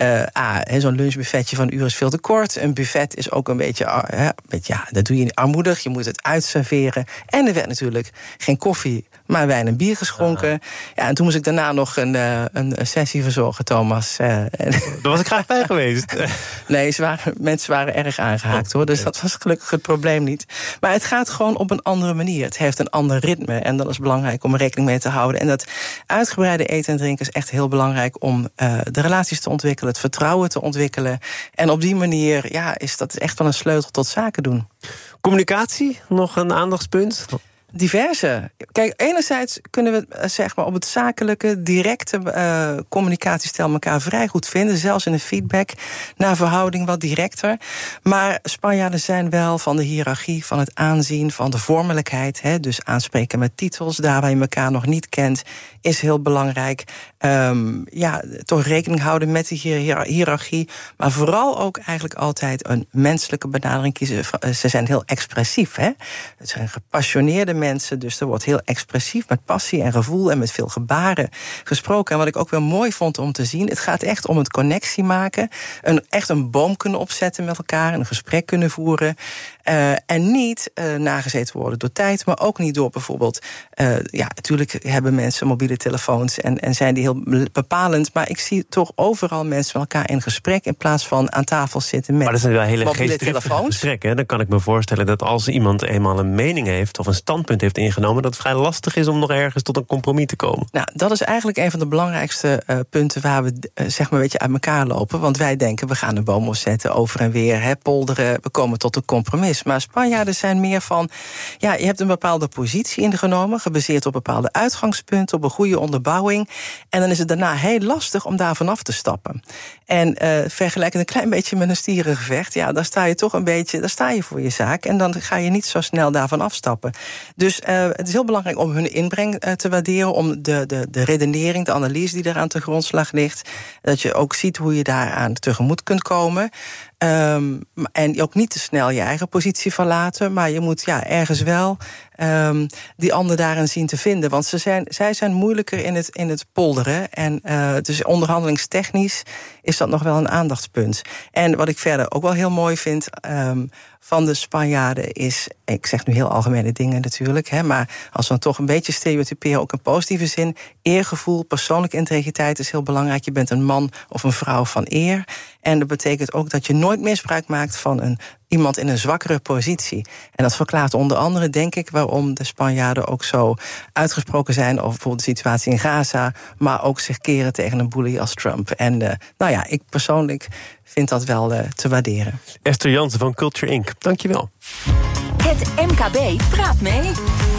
Speaker 2: zo'n lunchbuffetje van een uur is veel te kort. Een buffet is ook een beetje, dat doe je armoedig. Je moet het uitserveren. En er werd natuurlijk geen koffie, maar wijn en bier geschonken. Ja, en toen moest ik daarna nog een sessie verzorgen, Thomas.
Speaker 3: Daar was ik graag bij geweest.
Speaker 2: Nee, mensen waren erg aangehaakt, hoor. Dus dat was gelukkig het probleem niet. Maar het gaat gewoon op een andere manier. Het heeft een ander ritme en dat is belangrijk om er rekening mee te houden. En dat uitgebreide eten en drinken is echt heel belangrijk om de relaties te ontwikkelen, het vertrouwen te ontwikkelen. En op die manier is dat echt wel een sleutel tot zaken doen.
Speaker 3: Communicatie, nog een aandachtspunt?
Speaker 2: Diverse. Kijk, enerzijds kunnen we op het zakelijke, directe communicatiestijl elkaar vrij goed vinden. Zelfs in de feedback naar verhouding wat directer. Maar Spanjaarden zijn wel van de hiërarchie, van het aanzien, van de vormelijkheid. Dus aanspreken met titels, daar waar je elkaar nog niet kent, is heel belangrijk. Toch rekening houden met die hiërarchie. Maar vooral ook eigenlijk altijd een menselijke benadering kiezen. Ze zijn heel expressief. Het zijn gepassioneerde mensen, dus er wordt heel expressief met passie en gevoel en met veel gebaren gesproken. En wat ik ook wel mooi vond om te zien, het gaat echt om het connectie maken, echt een boom kunnen opzetten met elkaar, een gesprek kunnen voeren. En niet nagezeten worden door tijd, maar ook niet door bijvoorbeeld, natuurlijk hebben mensen mobiele telefoons en zijn die heel bepalend, maar ik zie toch overal mensen met elkaar in gesprek in plaats van aan tafel zitten met mobiele telefoons. Maar dat zijn wel hele geestdriftige gesprekken.
Speaker 3: Dan kan ik me voorstellen dat als iemand eenmaal een mening heeft of een standpunt heeft ingenomen, dat het vrij lastig is om nog ergens tot een compromis te komen.
Speaker 2: Nou, dat is eigenlijk een van de belangrijkste punten waar we een beetje uit elkaar lopen. Want wij denken, we gaan een boom opzetten, over en weer, polderen, we komen tot een compromis. Maar Spanjaarden zijn meer van, je hebt een bepaalde positie ingenomen, gebaseerd op bepaalde uitgangspunten, op een goede onderbouwing. En dan is het daarna heel lastig om daar vanaf te stappen. En vergelijkend een klein beetje met een stierengevecht, daar sta je toch een beetje, daar sta je voor je zaak. En dan ga je niet zo snel daarvan afstappen. Dus het is heel belangrijk om hun inbreng te waarderen, om de redenering, de analyse die daar aan ten grondslag ligt, dat je ook ziet hoe je daaraan tegemoet kunt komen. En ook niet te snel je eigen positie verlaten, maar je moet ergens wel die ander daarin zien te vinden. Want zij zijn moeilijker in het polderen. En dus onderhandelingstechnisch is dat nog wel een aandachtspunt. En wat ik verder ook wel heel mooi vind van de Spanjaarden is, ik zeg nu heel algemene dingen natuurlijk, maar als we dan toch een beetje stereotyperen, ook in positieve zin, eergevoel, persoonlijke integriteit is heel belangrijk. Je bent een man of een vrouw van eer. En dat betekent ook dat je nooit misbruik maakt van iemand in een zwakkere positie. En dat verklaart onder andere, denk ik, waarom de Spanjaarden ook zo uitgesproken zijn over bijvoorbeeld de situatie in Gaza, maar ook zich keren tegen een bully als Trump. En ik persoonlijk vind dat wel te waarderen.
Speaker 3: Esther Jansen van Culture Inc. Dankjewel.
Speaker 5: Het MKB praat mee.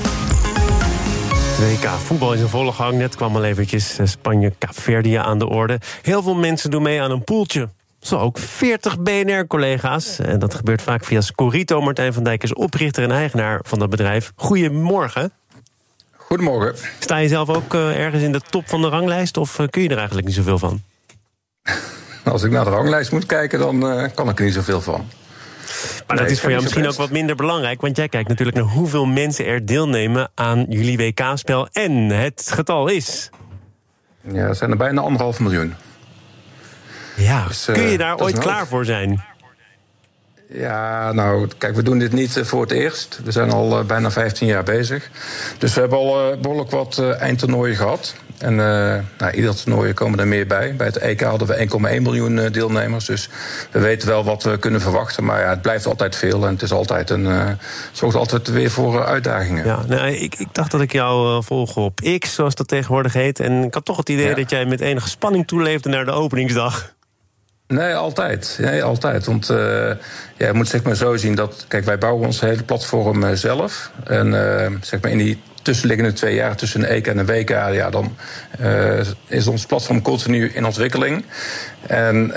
Speaker 3: WK voetbal is in volle gang. Net kwam al eventjes Spanje-Kaapverdië aan de orde. Heel veel mensen doen mee aan een poeltje. Zo ook 40 BNR-collega's. En dat gebeurt vaak via Scorito. Martijn van Dijk is oprichter en eigenaar van dat bedrijf. Goedemorgen.
Speaker 6: Goedemorgen.
Speaker 3: Sta je zelf ook ergens in de top van de ranglijst? Of kun je er eigenlijk niet zoveel van?
Speaker 6: Als ik naar de ranglijst moet kijken, dan kan ik er niet zoveel van.
Speaker 3: Maar dat is voor jou misschien ook wat minder belangrijk. Want jij kijkt natuurlijk naar hoeveel mensen er deelnemen aan jullie WK-spel. En het getal is...
Speaker 6: Ja, er zijn er bijna 1,5 miljoen.
Speaker 3: Ja, dus, kun je daar ooit klaar voor zijn?
Speaker 6: Ja, nou, kijk, we doen dit niet voor het eerst. We zijn al bijna 15 jaar bezig. Dus we hebben al behoorlijk wat eindtoernooien gehad. En ieder toernooi komen er meer bij. Bij het EK hadden we 1,1 miljoen deelnemers. Dus we weten wel wat we kunnen verwachten. Maar ja, het blijft altijd veel. En het is altijd zorgt altijd weer voor uitdagingen.
Speaker 3: Ja, nou, ik dacht dat ik jou volg op X, zoals dat tegenwoordig heet. En ik had toch het idee dat jij met enige spanning toeleefde naar de openingsdag.
Speaker 6: Nee, altijd. Want je moet zeg maar zo zien dat... Kijk, wij bouwen ons hele platform zelf. En zeg maar in die tussenliggende 2 jaar tussen een EK en een WK... ja, dan is ons platform continu in ontwikkeling. En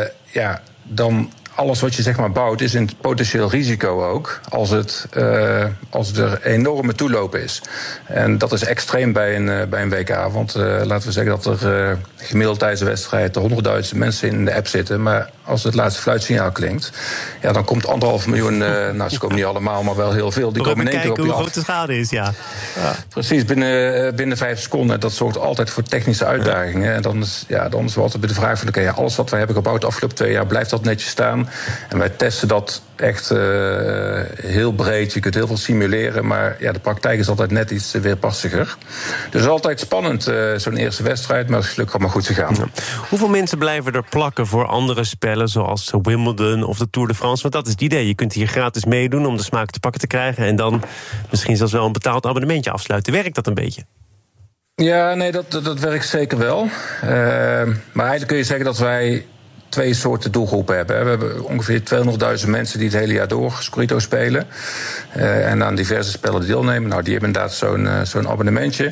Speaker 6: dan... Alles wat je zeg maar bouwt is een potentieel risico ook... als er enorme toeloop is. En dat is extreem bij een WK. Want laten we zeggen dat er gemiddeld tijdens de wedstrijd 100.000 mensen in de app zitten. Maar als het laatste fluitsignaal klinkt... ja, dan komt 1,5 miljoen... nou, ze komen niet allemaal, maar wel heel veel. Die komen in één keer op je af.
Speaker 3: Hoe groot de schade is, ja.
Speaker 6: Precies, binnen 5 seconden. Dat zorgt altijd voor technische uitdagingen. En dan is wel altijd de vraag van... oké, alles wat wij hebben gebouwd de afgelopen 2 jaar... blijft dat netjes staan... En wij testen dat echt heel breed. Je kunt heel veel simuleren, maar ja, de praktijk is altijd net iets weerpassiger. Dus het is altijd spannend, zo'n eerste wedstrijd, maar het is gelukkig allemaal goed gegaan.
Speaker 3: Ja. Hoeveel mensen blijven er plakken voor andere spellen, zoals Wimbledon of de Tour de France? Want dat is het idee. Je kunt hier gratis meedoen om de smaak te pakken te krijgen... en dan misschien zelfs wel een betaald abonnementje afsluiten. Werkt dat een beetje?
Speaker 6: Ja, nee, dat werkt zeker wel. Maar eigenlijk kun je zeggen dat wij 2 soorten doelgroepen hebben. We hebben ongeveer 200.000 mensen die het hele jaar door Scorito spelen. En aan diverse spellen deelnemen. Nou, die hebben inderdaad zo'n abonnementje.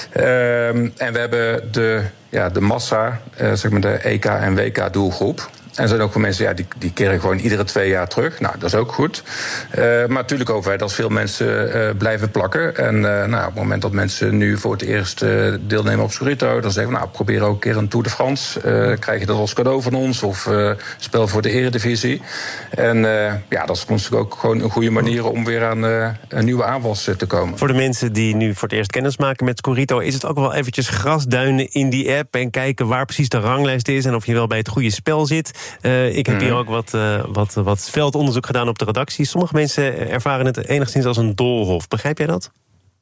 Speaker 6: En we hebben de massa, zeg maar de EK en WK doelgroep. En er zijn ook wel mensen die keren gewoon iedere 2 jaar terug. Nou, dat is ook goed. Maar natuurlijk hopen wij dat veel mensen blijven plakken. En op het moment dat mensen nu voor het eerst deelnemen op Scorito... dan zeggen we, probeer ook een keer een Tour de France. Krijg je dat als cadeau van ons? Of spel voor de Eredivisie. En dat is voor ons natuurlijk ook gewoon een goede manier... om weer aan een nieuwe aanwas te komen.
Speaker 3: Voor de mensen die nu voor het eerst kennis maken met Scorito... is het ook wel eventjes grasduinen in die app... en kijken waar precies de ranglijst is... en of je wel bij het goede spel zit... Ik heb hier ook wat veldonderzoek gedaan op de redactie. Sommige mensen ervaren het enigszins als een doolhof. Begrijp jij dat?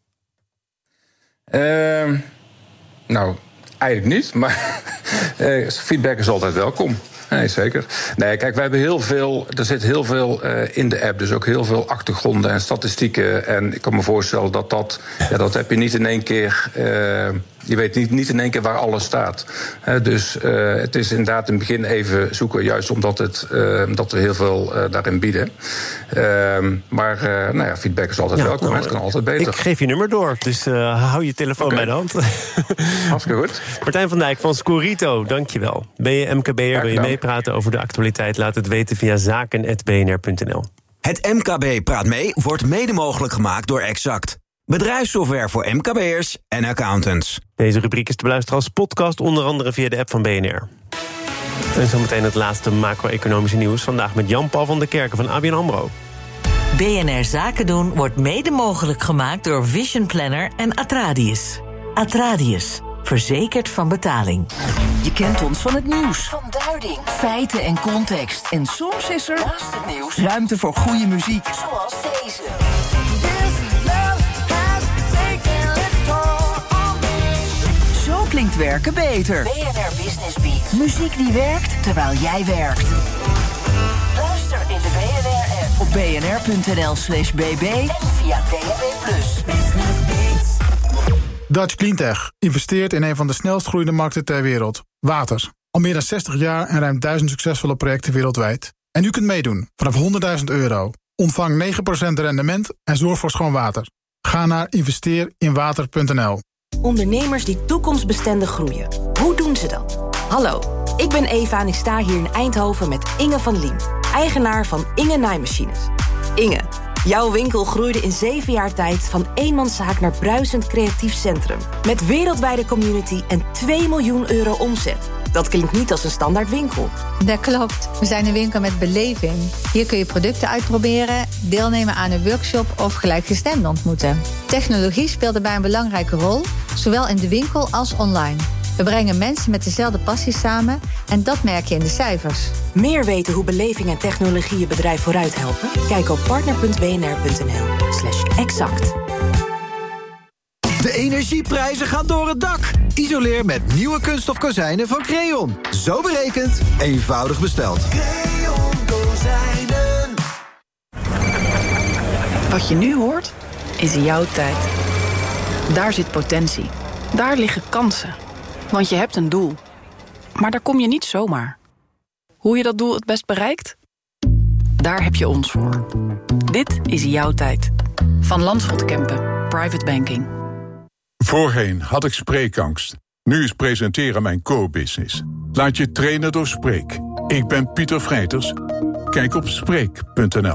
Speaker 6: Nou, eigenlijk niet. Maar feedback is altijd welkom. Nee, zeker. Nee, kijk, wij hebben er zit heel veel in de app. Dus ook heel veel achtergronden en statistieken. En ik kan me voorstellen dat heb je niet in één keer... Je weet niet in één keer waar alles staat. Dus het is inderdaad in het begin even zoeken... juist omdat we heel veel daarin bieden. Maar feedback is altijd welkom. Het kan altijd beter.
Speaker 3: Ik geef je nummer door, dus hou je telefoon bij de hand.
Speaker 6: Hartstikke goed.
Speaker 3: Martijn van Dijk van Scorito, dankjewel. Ben je MKB'er, wil je meepraten over de actualiteit? Laat het weten via zaken@bnr.nl.
Speaker 7: Het MKB Praat Mee wordt mede mogelijk gemaakt door Exact. Bedrijfssoftware voor MKB'ers en accountants.
Speaker 3: Deze rubriek is te beluisteren als podcast, onder andere via de app van BNR. En zometeen het laatste macro-economische nieuws. Vandaag met Jan-Paul van der Kerken van ABN AMRO.
Speaker 4: BNR Zaken doen wordt mede mogelijk gemaakt door Vision Planner en Atradius. Atradius, verzekerd van betaling.
Speaker 5: Je kent ons van het nieuws, van duiding, feiten en context. En soms is er, naast het nieuws, ruimte voor goede muziek. Zoals deze. Zo klinkt werken beter. BNR Business Beat. Muziek die werkt terwijl jij werkt. Luister in de BNR-app op bnr.nl/bb en via DAB+.
Speaker 8: Dutch Cleantech investeert in een van de snelst groeiende markten ter wereld, water. Al meer dan 60 jaar en ruim 1000 succesvolle projecten wereldwijd. En u kunt meedoen vanaf €100.000. Ontvang 9% rendement en zorg voor schoon water. Ga naar investeerinwater.nl.
Speaker 9: Ondernemers die toekomstbestendig groeien. Hoe doen ze dat? Hallo, ik ben Eva en ik sta hier in Eindhoven met Inge van Liem, eigenaar van Inge Naaimachines. Inge, jouw winkel groeide in 7 jaar tijd van eenmanszaak naar bruisend creatief centrum. Met wereldwijde community en €2 miljoen omzet. Dat klinkt niet als een standaard winkel.
Speaker 11: Dat klopt. We zijn een winkel met beleving. Hier kun je producten uitproberen, deelnemen aan een workshop of gelijkgestemden ontmoeten. Technologie speelt daarbij een belangrijke rol, zowel in de winkel als online. We brengen mensen met dezelfde passie samen en dat merk je in de cijfers.
Speaker 9: Meer weten hoe beleving en technologie je bedrijf vooruit helpen? Kijk op partner.bnr.nl/exact.
Speaker 10: De energieprijzen gaan door het dak. Isoleer met nieuwe kunststof kozijnen van Creon. Zo berekend, eenvoudig besteld.
Speaker 5: Creon kozijnen.
Speaker 12: Wat je nu hoort, is jouw tijd. Daar zit potentie. Daar liggen kansen. Want je hebt een doel. Maar daar kom je niet zomaar. Hoe je dat doel het best bereikt? Daar heb je ons voor. Dit is jouw tijd. Van Landschot Kempen, Private Banking.
Speaker 13: Voorheen had ik spreekangst. Nu is presenteren mijn core-business. Laat je trainen door Spreek. Ik ben Pieter Vrijters. Kijk op Spreek.nl.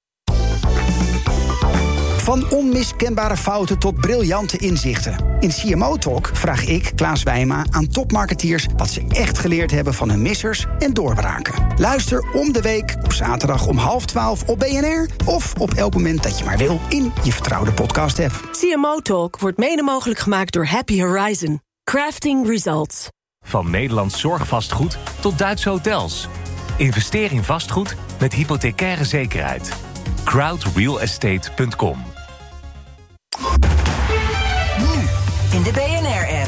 Speaker 14: Van onmiskenbare fouten tot briljante inzichten. In CMO Talk vraag ik, Klaas Wijma, aan topmarketeers wat ze echt geleerd hebben van hun missers en doorbraken. Luister om de week op zaterdag om 11:30 op BNR... of op elk moment dat je maar wil in je vertrouwde podcast-app.
Speaker 17: CMO Talk wordt mede mogelijk gemaakt door Happy Horizon. Crafting Results.
Speaker 26: Van Nederlands zorgvastgoed tot Duitse hotels. Investeer in vastgoed met hypothecaire zekerheid. crowdrealestate.com.
Speaker 5: In de BNR-app.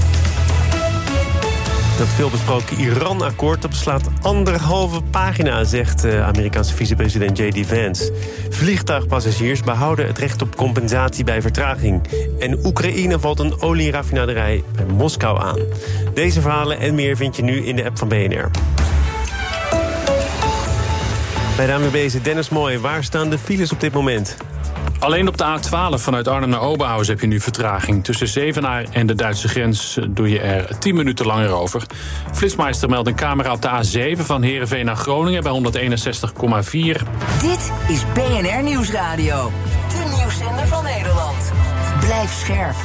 Speaker 3: Dat veelbesproken Iran-akkoord dat beslaat 1,5 pagina, zegt Amerikaanse vicepresident J.D. Vance. Vliegtuigpassagiers behouden het recht op compensatie bij vertraging. En Oekraïne valt een olieraffinaderij bij Moskou aan. Deze verhalen en meer vind je nu in de app van BNR. Bij de ANWB is Dennis Mooi. Waar staan de files op dit moment?
Speaker 23: Alleen op de A12 vanuit Arnhem naar Oberhausen heb je nu vertraging. Tussen Zevenaar en de Duitse grens doe je er 10 minuten langer over. Flitsmeister meldt een camera op de A7 van Heerenveen naar Groningen bij 161,4.
Speaker 5: Dit is BNR Nieuwsradio. De nieuwszender van Nederland. Blijf scherp.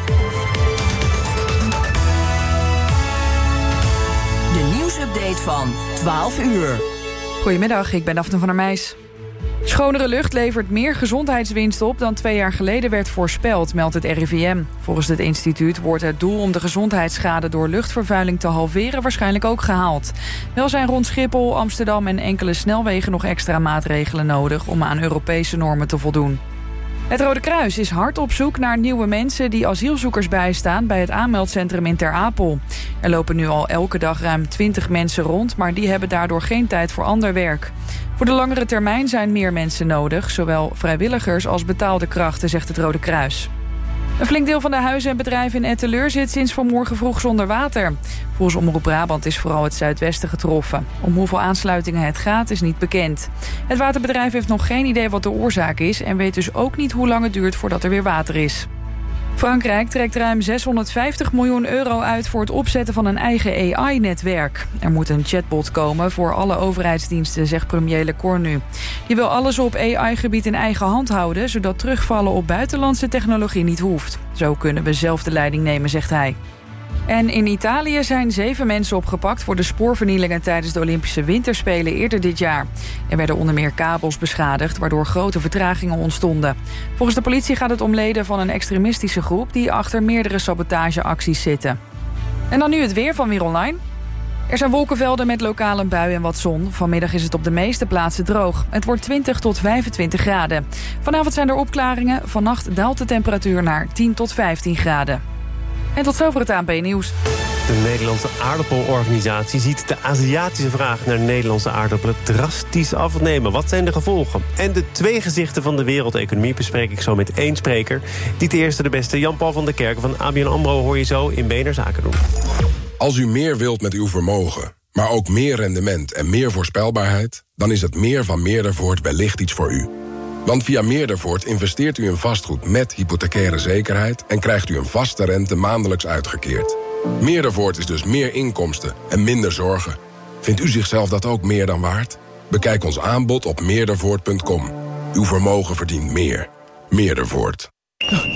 Speaker 5: De nieuwsupdate van 12 uur.
Speaker 15: Goedemiddag, ik ben Daphne van der Meijs. Schonere lucht levert meer gezondheidswinst op dan 2 jaar geleden werd voorspeld, meldt het RIVM. Volgens het instituut wordt het doel om de gezondheidsschade door luchtvervuiling te halveren waarschijnlijk ook gehaald. Wel zijn rond Schiphol, Amsterdam en enkele snelwegen nog extra maatregelen nodig om aan Europese normen te voldoen. Het Rode Kruis is hard op zoek naar nieuwe mensen die asielzoekers bijstaan bij het aanmeldcentrum in Ter Apel. Er lopen nu al elke dag ruim 20 mensen rond, maar die hebben daardoor geen tijd voor ander werk. Voor de langere termijn zijn meer mensen nodig, zowel vrijwilligers als betaalde krachten, zegt het Rode Kruis. Een flink deel van de huizen en bedrijven in Etteleur zit sinds vanmorgen vroeg zonder water. Volgens Omroep Brabant is vooral het zuidwesten getroffen. Om hoeveel aansluitingen het gaat is niet bekend. Het waterbedrijf heeft nog geen idee wat de oorzaak is en weet dus ook niet hoe lang het duurt voordat er weer water is. Frankrijk trekt ruim 650 miljoen euro uit voor het opzetten van een eigen AI-netwerk. Er moet een chatbot komen voor alle overheidsdiensten, zegt premier Lecornu. Die wil alles op AI-gebied in eigen hand houden, zodat terugvallen op buitenlandse technologie niet hoeft. Zo kunnen we zelf de leiding nemen, zegt hij. En in Italië zijn 7 mensen opgepakt voor de spoorvernielingen tijdens de Olympische Winterspelen eerder dit jaar. Er werden onder meer kabels beschadigd, waardoor grote vertragingen ontstonden. Volgens de politie gaat het om leden van een extremistische groep die achter meerdere sabotageacties zitten. En dan nu het weer van Weer Online. Er zijn wolkenvelden met lokaal een bui en wat zon. Vanmiddag is het op de meeste plaatsen droog. Het wordt 20 tot 25 graden. Vanavond zijn er opklaringen. Vannacht daalt de temperatuur naar 10 tot 15 graden. En tot zover het ANP-nieuws.
Speaker 3: De Nederlandse aardappelorganisatie ziet de Aziatische vraag naar Nederlandse aardappelen drastisch afnemen. Wat zijn de gevolgen? En de 2 gezichten van de wereldeconomie bespreek ik zo met 1 spreker. Die de eerste de beste, Jan-Paul van der Kerken van ABN AMRO, hoor je zo in BNR Zaken doen.
Speaker 27: Als u meer wilt met uw vermogen, maar ook meer rendement en meer voorspelbaarheid, dan is het meer van Meerdervoort wellicht iets voor u. Want via Meerdervoort investeert u in vastgoed met hypothecaire zekerheid en krijgt u een vaste rente maandelijks uitgekeerd. Meerdervoort is dus meer inkomsten en minder zorgen. Vindt u zichzelf dat ook meer dan waard? Bekijk ons aanbod op meerdervoort.com. Uw vermogen verdient meer. Meerdervoort.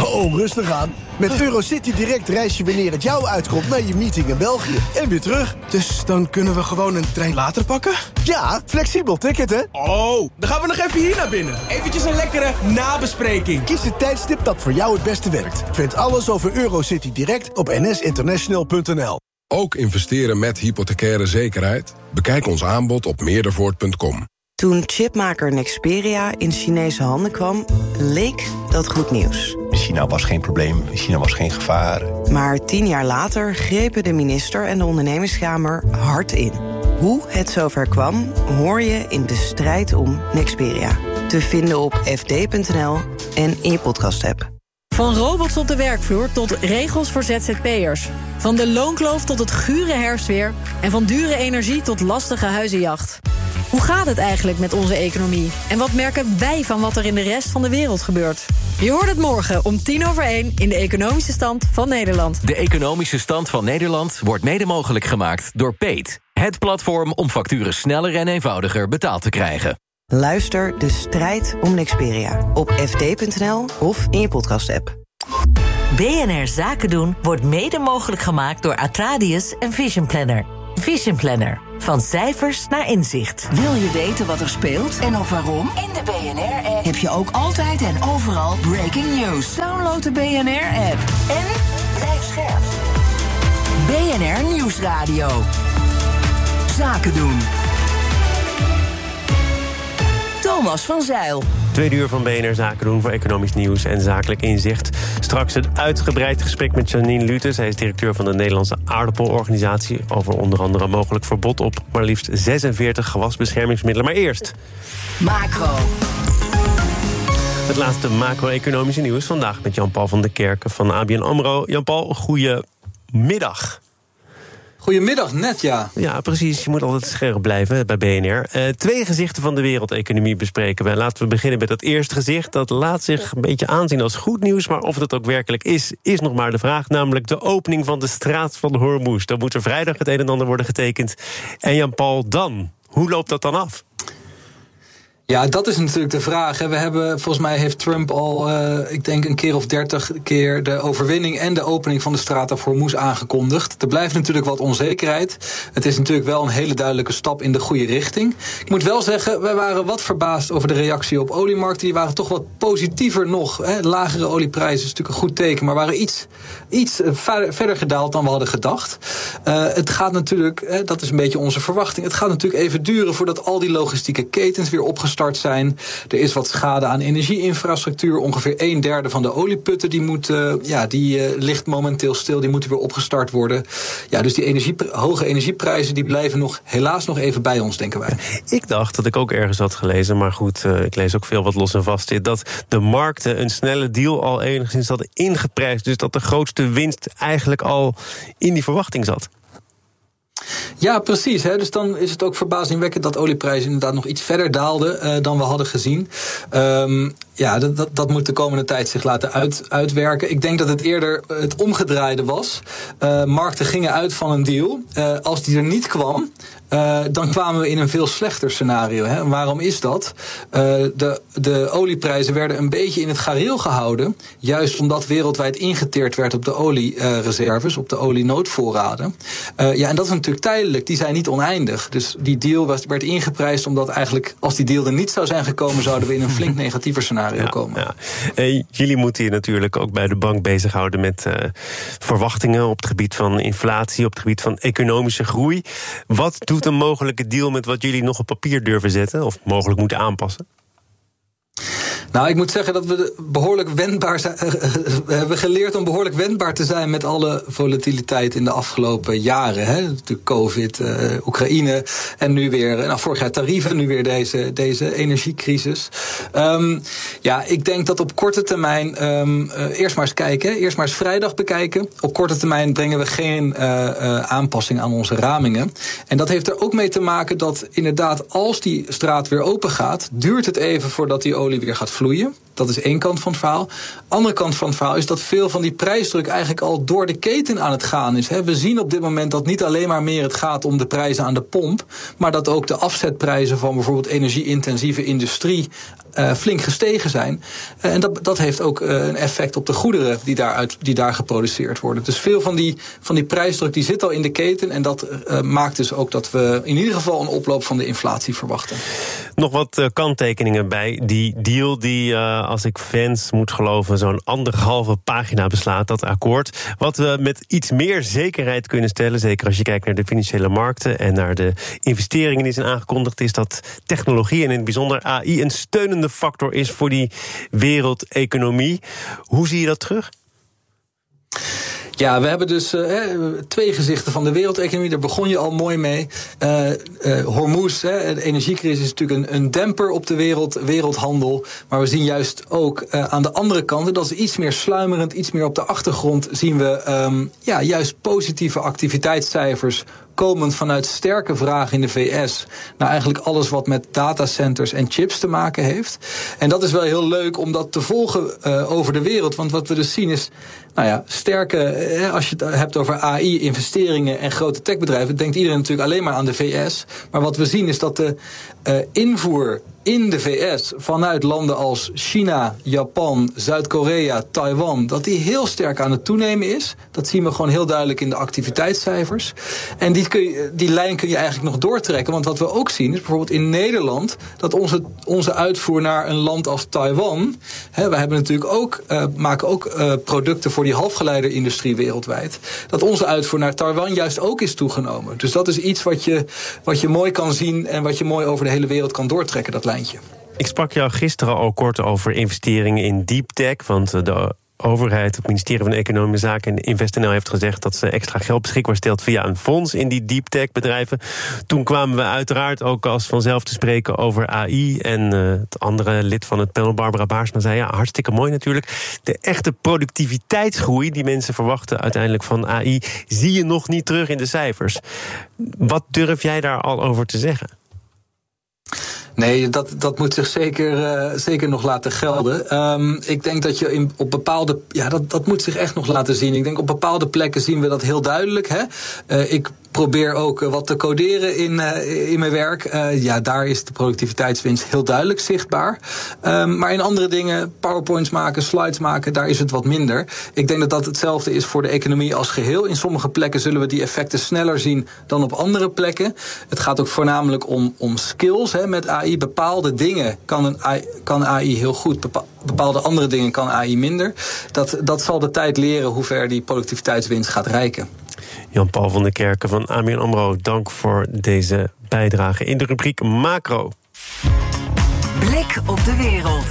Speaker 16: Oh, rustig aan. Met Eurocity Direct reis je wanneer het jou uitkomt naar je meeting in België. En weer terug. Dus dan kunnen we gewoon een trein later pakken? Ja, flexibel ticket, hè?
Speaker 18: Oh, dan gaan we nog even hier naar binnen. Eventjes een lekkere nabespreking.
Speaker 16: Kies het tijdstip dat voor jou het beste werkt. Vind alles over Eurocity Direct op nsinternational.nl.
Speaker 27: Ook investeren met hypothecaire zekerheid? Bekijk ons aanbod op meerdervoort.com.
Speaker 19: Toen chipmaker Nexperia in Chinese handen kwam, leek dat goed nieuws.
Speaker 20: China was geen probleem, China was geen gevaar.
Speaker 19: Maar 10 jaar later grepen de minister en de ondernemingskamer hard in. Hoe het zover kwam, hoor je in De Strijd om Nexperia. Te vinden op fd.nl en in je podcast-app.
Speaker 21: Van robots op de werkvloer tot regels voor ZZP'ers. Van de loonkloof tot het gure herfstweer. En van dure energie tot lastige huizenjacht. Hoe gaat het eigenlijk met onze economie? En wat merken wij van wat er in de rest van de wereld gebeurt? Je hoort het morgen om 1:10 in de Economische Stand van Nederland.
Speaker 26: De Economische Stand van Nederland wordt mede mogelijk gemaakt door Peet. Het platform om facturen sneller en eenvoudiger betaald te krijgen.
Speaker 19: Luister De Strijd om Nexperia op fd.nl of in je podcast-app.
Speaker 4: BNR Zaken doen wordt mede mogelijk gemaakt door Atradius en Vision Planner. Vision Planner. Van cijfers naar inzicht.
Speaker 5: Wil je weten wat er speelt en ook waarom? In de BNR-app heb je ook altijd en overal breaking news. Download de BNR-app en blijf scherp. BNR Nieuwsradio. Zaken doen. Thomas van Zeil.
Speaker 3: 2 uur van BNR Zaken doen voor economisch nieuws en zakelijk inzicht. Straks een uitgebreid gesprek met Janine Lute. Zij is directeur van de Nederlandse Aardappelorganisatie... over onder andere mogelijk verbod op maar liefst 46 gewasbeschermingsmiddelen. Maar eerst...
Speaker 5: Macro.
Speaker 3: Het laatste macro-economische nieuws vandaag met Jan-Paul van der Kerken van ABN AMRO. Jan-Paul, goedemiddag.
Speaker 22: Goedemiddag, net ja.
Speaker 3: Ja, precies. Je moet altijd scherp blijven bij BNR. 2 gezichten van de wereldeconomie bespreken we. Laten we beginnen met dat eerste gezicht. Dat laat zich een beetje aanzien als goed nieuws... maar of dat ook werkelijk is nog maar de vraag. Namelijk de opening van de straat van Hormuz. Dan moet er vrijdag het een en ander worden getekend. En Jan-Paul, dan? Hoe loopt dat dan af?
Speaker 22: Ja, dat is natuurlijk de vraag. We hebben, volgens mij heeft Trump al, ik denk een keer of 30 keer... de overwinning en de opening van de straat van Hormuz aangekondigd. Er blijft natuurlijk wat onzekerheid. Het is natuurlijk wel een hele duidelijke stap in de goede richting. Ik moet wel zeggen, wij waren wat verbaasd over de reactie op oliemarkten. Die waren toch wat positiever nog. Lagere olieprijzen is natuurlijk een goed teken... maar waren iets verder gedaald dan we hadden gedacht. Het gaat natuurlijk, dat is een beetje onze verwachting... het gaat natuurlijk even duren voordat al die logistieke ketens weer opgestart zijn. Er is wat schade aan energieinfrastructuur. Ongeveer 1/3 van de olieputten die ligt momenteel stil. Die moeten weer opgestart worden. Ja, dus die hoge energieprijzen die blijven helaas nog even bij ons, denken wij.
Speaker 3: Ik dacht dat ik ook ergens had gelezen, maar goed, ik lees ook veel wat los en vast zit, dat de markten een snelle deal al enigszins hadden ingeprijsd. Dus dat de grootste winst eigenlijk al in die verwachting zat.
Speaker 22: Ja, precies. Dus dan is het ook verbazingwekkend dat olieprijzen inderdaad nog iets verder daalden dan we hadden gezien. Dat moet de komende tijd zich laten uitwerken. Ik denk dat het eerder het omgedraaide was. Markten gingen uit van een deal. Als die er niet kwam, dan kwamen we in een veel slechter scenario. En waarom is dat? De olieprijzen werden een beetje in het gareel gehouden. Juist omdat wereldwijd ingeteerd werd op de oliereserves, op de olienoodvoorraden. En dat is natuurlijk tijdelijk. Die zijn niet oneindig. Dus die deal werd ingeprijsd omdat eigenlijk, als die deal er niet zou zijn gekomen, zouden we in een flink negatiever scenario komen.
Speaker 3: Ja. Jullie moeten je natuurlijk ook bij de bank bezighouden met verwachtingen op het gebied van inflatie, op het gebied van economische groei. Wat doet een mogelijke deal met wat jullie nog op papier durven zetten of mogelijk moeten aanpassen?
Speaker 22: Nou, ik moet zeggen dat we behoorlijk wendbaar zijn. We hebben geleerd om behoorlijk wendbaar te zijn met alle volatiliteit in de afgelopen jaren. Natuurlijk COVID, Oekraïne en nu weer, vorig jaar tarieven, nu weer deze energiecrisis. Ik denk dat op korte termijn eerst maar eens kijken. Eerst maar eens vrijdag bekijken. Op korte termijn brengen we geen aanpassing aan onze ramingen. En dat heeft er ook mee te maken dat inderdaad als die straat weer open gaat, duurt het even voordat die olie weer gaat vloeien. Dat is één kant van het verhaal. Andere kant van het verhaal is dat veel van die prijsdruk eigenlijk al door de keten aan het gaan is. We zien op dit moment dat niet alleen maar meer het gaat om de prijzen aan de pomp, maar dat ook de afzetprijzen van bijvoorbeeld energie-intensieve industrie flink gestegen zijn. En dat heeft ook een effect op de goederen die daar geproduceerd worden. Dus veel van die prijsdruk die zit al in de keten en dat maakt dus ook dat we in ieder geval een oploop van de inflatie verwachten.
Speaker 3: Nog wat kanttekeningen bij die deal die, als ik fans moet geloven, zo'n 1,5 pagina beslaat, dat akkoord. Wat we met iets meer zekerheid kunnen stellen, zeker als je kijkt naar de financiële markten en naar de investeringen die zijn aangekondigd, is dat technologie en in het bijzonder AI een steunende factor is voor die wereldeconomie. Hoe zie je dat terug?
Speaker 22: Ja, we hebben dus twee gezichten van de wereldeconomie. Daar begon je al mooi mee. Hormuz, de energiecrisis, is natuurlijk een demper op de wereldhandel. Maar we zien juist ook aan de andere kant, en dat is iets meer sluimerend, iets meer op de achtergrond, zien we juist positieve activiteitscijfers komend vanuit sterke vraag in de VS naar eigenlijk alles wat met datacenters en chips te maken heeft. En dat is wel heel leuk om dat te volgen over de wereld. Want wat we dus zien is, sterke, als je het hebt over AI, investeringen en grote techbedrijven, denkt iedereen natuurlijk alleen maar aan de VS. Maar wat we zien is dat de invoer in de VS vanuit landen als China, Japan, Zuid-Korea, Taiwan, dat die heel sterk aan het toenemen is. Dat zien we gewoon heel duidelijk in de activiteitscijfers. En die lijn kun je eigenlijk nog doortrekken. Want wat we ook zien is bijvoorbeeld in Nederland dat onze uitvoer naar een land als Taiwan, we hebben natuurlijk ook, maken ook producten voor die halfgeleiderindustrie wereldwijd, dat onze uitvoer naar Taiwan juist ook is toegenomen. Dus dat is iets wat je mooi kan zien en wat je mooi over de hele wereld kan doortrekken, dat lijntje.
Speaker 3: Ik sprak jou gisteren al kort over investeringen in deep tech, want de overheid, het ministerie van Economische Zaken en InvestNL heeft gezegd dat ze extra geld beschikbaar stelt via een fonds in die deep tech bedrijven. Toen kwamen we uiteraard ook als vanzelf te spreken over AI en het andere lid van het panel, Barbara Baarsma, zei hartstikke mooi natuurlijk. De echte productiviteitsgroei die mensen verwachten uiteindelijk van AI zie je nog niet terug in de cijfers. Wat durf jij daar al over te zeggen?
Speaker 22: Nee, dat moet zich zeker nog laten gelden. Ik denk dat je op bepaalde, dat moet zich echt nog laten zien. Ik denk op bepaalde plekken zien we dat heel duidelijk. Ik probeer ook wat te coderen in mijn werk. Daar is de productiviteitswinst heel duidelijk zichtbaar. Maar in andere dingen, PowerPoints maken, slides maken, daar is het wat minder. Ik denk dat dat hetzelfde is voor de economie als geheel. In sommige plekken zullen we die effecten sneller zien dan op andere plekken. Het gaat ook voornamelijk om skills met AI. Bepaalde dingen kan AI heel goed, bepaalde andere dingen kan AI minder. Dat zal de tijd leren hoe ver die productiviteitswinst gaat reiken.
Speaker 3: Jan-Paul van der Kerken van ABN AMRO, dank voor deze bijdrage in de rubriek Macro.
Speaker 5: Blik op de wereld.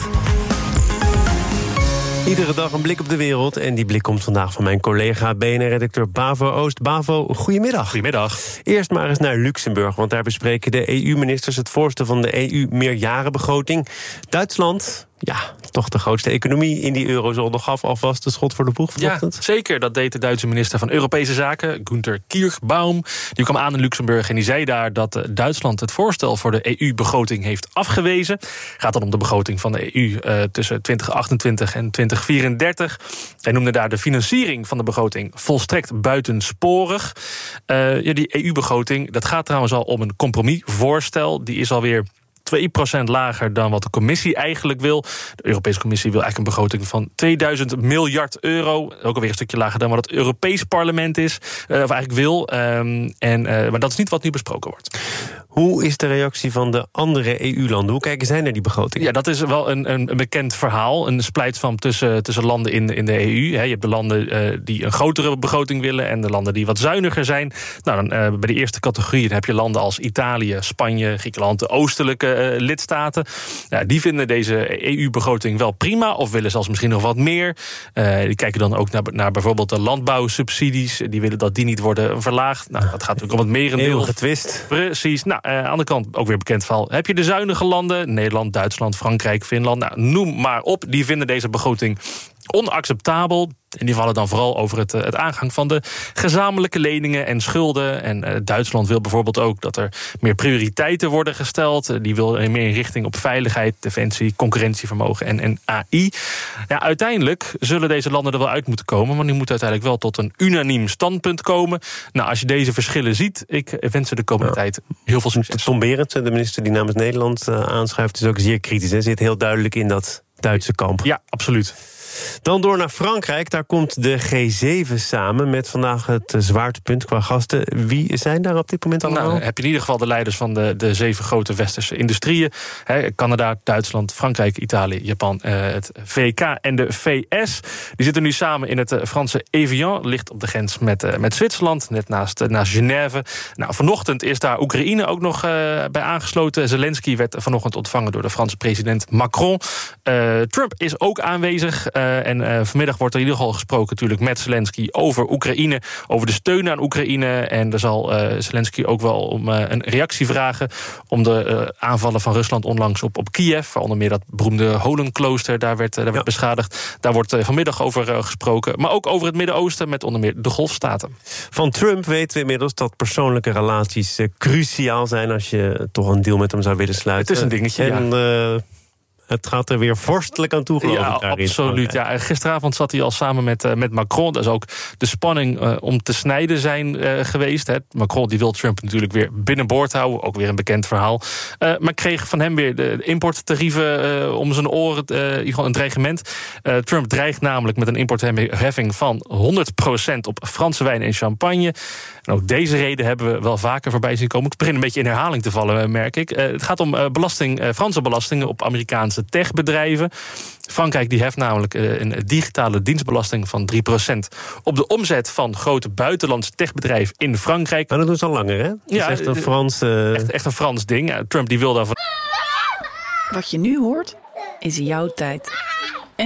Speaker 3: Iedere dag een blik op de wereld. En die blik komt vandaag van mijn collega BNR-redacteur Bavo Oost. Bavo, goedemiddag.
Speaker 1: Goedemiddag.
Speaker 3: Eerst maar eens naar Luxemburg, want daar bespreken de EU-ministers het voorstel van de EU-meerjarenbegroting. Duitsland, toch de grootste economie in die eurozone, gaf alvast de schot voor de boeg vanochtend.
Speaker 1: Ja, zeker. Dat deed de Duitse minister van Europese Zaken, Günther Kirchbaum. Die kwam aan in Luxemburg en die zei daar dat Duitsland het voorstel voor de EU-begroting heeft afgewezen. Gaat dan om de begroting van de EU tussen 2028 en 2034. Hij noemde daar de financiering van de begroting volstrekt buitensporig. Die EU-begroting, dat gaat trouwens al om een compromisvoorstel. Die is alweer 2% lager dan wat de commissie eigenlijk wil. De Europese Commissie wil eigenlijk een begroting van 2000 miljard euro. Ook alweer een stukje lager dan wat het Europees Parlement is, of eigenlijk wil. Maar dat is niet wat nu besproken wordt.
Speaker 3: Hoe is de reactie van de andere EU-landen? Hoe kijken zij naar die begroting?
Speaker 1: Ja, dat is wel een bekend verhaal. Een splijtswam tussen landen in de EU. Je hebt de landen die een grotere begroting willen en de landen die wat zuiniger zijn. Nou, dan bij de eerste categorie heb je landen als Italië, Spanje, Griekenland, de oostelijke lidstaten. Die vinden deze EU-begroting wel prima of willen zelfs misschien nog wat meer. Die kijken dan ook naar bijvoorbeeld de landbouwsubsidies. Die willen dat die niet worden verlaagd. Nou, dat gaat natuurlijk om het merendeel.
Speaker 3: Heel getwist.
Speaker 1: Precies. Nou, aan de andere kant ook weer bekend verhaal. Heb je de zuinige landen, Nederland, Duitsland, Frankrijk, Finland. Nou, noem maar op. Die vinden deze begroting onacceptabel. En die vallen dan vooral over het aangang van de gezamenlijke leningen en schulden. En Duitsland wil bijvoorbeeld ook dat er meer prioriteiten worden gesteld. Die wil meer in richting op veiligheid, defensie, concurrentievermogen en AI. Ja, uiteindelijk zullen deze landen er wel uit moeten komen, maar die moeten uiteindelijk wel tot een unaniem standpunt komen. Nou, als je deze verschillen ziet, ik wens ze de komende tijd heel veel succes.
Speaker 3: Tom Berends, de minister die namens Nederland aanschuift, is ook zeer kritisch. Hij zit heel duidelijk in dat Duitse kamp.
Speaker 1: Ja, absoluut.
Speaker 3: Dan door naar Frankrijk. Daar komt de G7 samen met vandaag het zwaartepunt qua gasten. Wie zijn daar op dit moment allemaal?
Speaker 1: Nou, heb je in ieder geval de leiders van de 7 grote westerse industrieën. Canada, Duitsland, Frankrijk, Italië, Japan, het VK en de VS. Die zitten nu samen in het Franse Evian. Ligt op de grens met Zwitserland, net naast Genève. Nou, vanochtend is daar Oekraïne ook nog bij aangesloten. Zelensky werd vanochtend ontvangen door de Franse president Macron. Trump is ook aanwezig. En vanmiddag wordt er in ieder geval gesproken natuurlijk met Zelensky over Oekraïne, over de steun aan Oekraïne. En daar zal Zelensky ook wel om een reactie vragen om de aanvallen van Rusland onlangs op Kiev, onder meer dat beroemde Holenklooster, daar werd beschadigd. Daar wordt vanmiddag over gesproken. Maar ook over het Midden-Oosten met onder meer de Golfstaten.
Speaker 3: Van Trump weten we inmiddels dat persoonlijke relaties cruciaal zijn als je toch een deal met hem zou willen sluiten.
Speaker 1: Het is een dingetje,
Speaker 3: en, het gaat er weer vorstelijk aan toe, geloof ik.
Speaker 1: Ja, absoluut. Ja, gisteravond zat hij al samen met Macron. Dat is ook de spanning om te snijden zijn geweest. Hè. Macron die wil Trump natuurlijk weer binnenboord houden. Ook weer een bekend verhaal. Maar kreeg van hem weer de importtarieven om zijn oren. Een dreigement. Trump dreigt namelijk met een importheffing van 100% op Franse wijn en champagne. En ook deze reden hebben we wel vaker voorbij zien komen. Ik begin een beetje in herhaling te vallen, merk ik. Het gaat om Franse belastingen op Amerikaanse techbedrijven. Frankrijk die heft namelijk een digitale dienstbelasting van 3% op de omzet van grote buitenlandse techbedrijven in Frankrijk.
Speaker 3: Maar dat doen ze al langer, hè? Dat is echt een Frans...
Speaker 1: Echt een Frans ding. Ja, Trump die wil daarvan...
Speaker 12: Wat je nu hoort, is jouw tijd.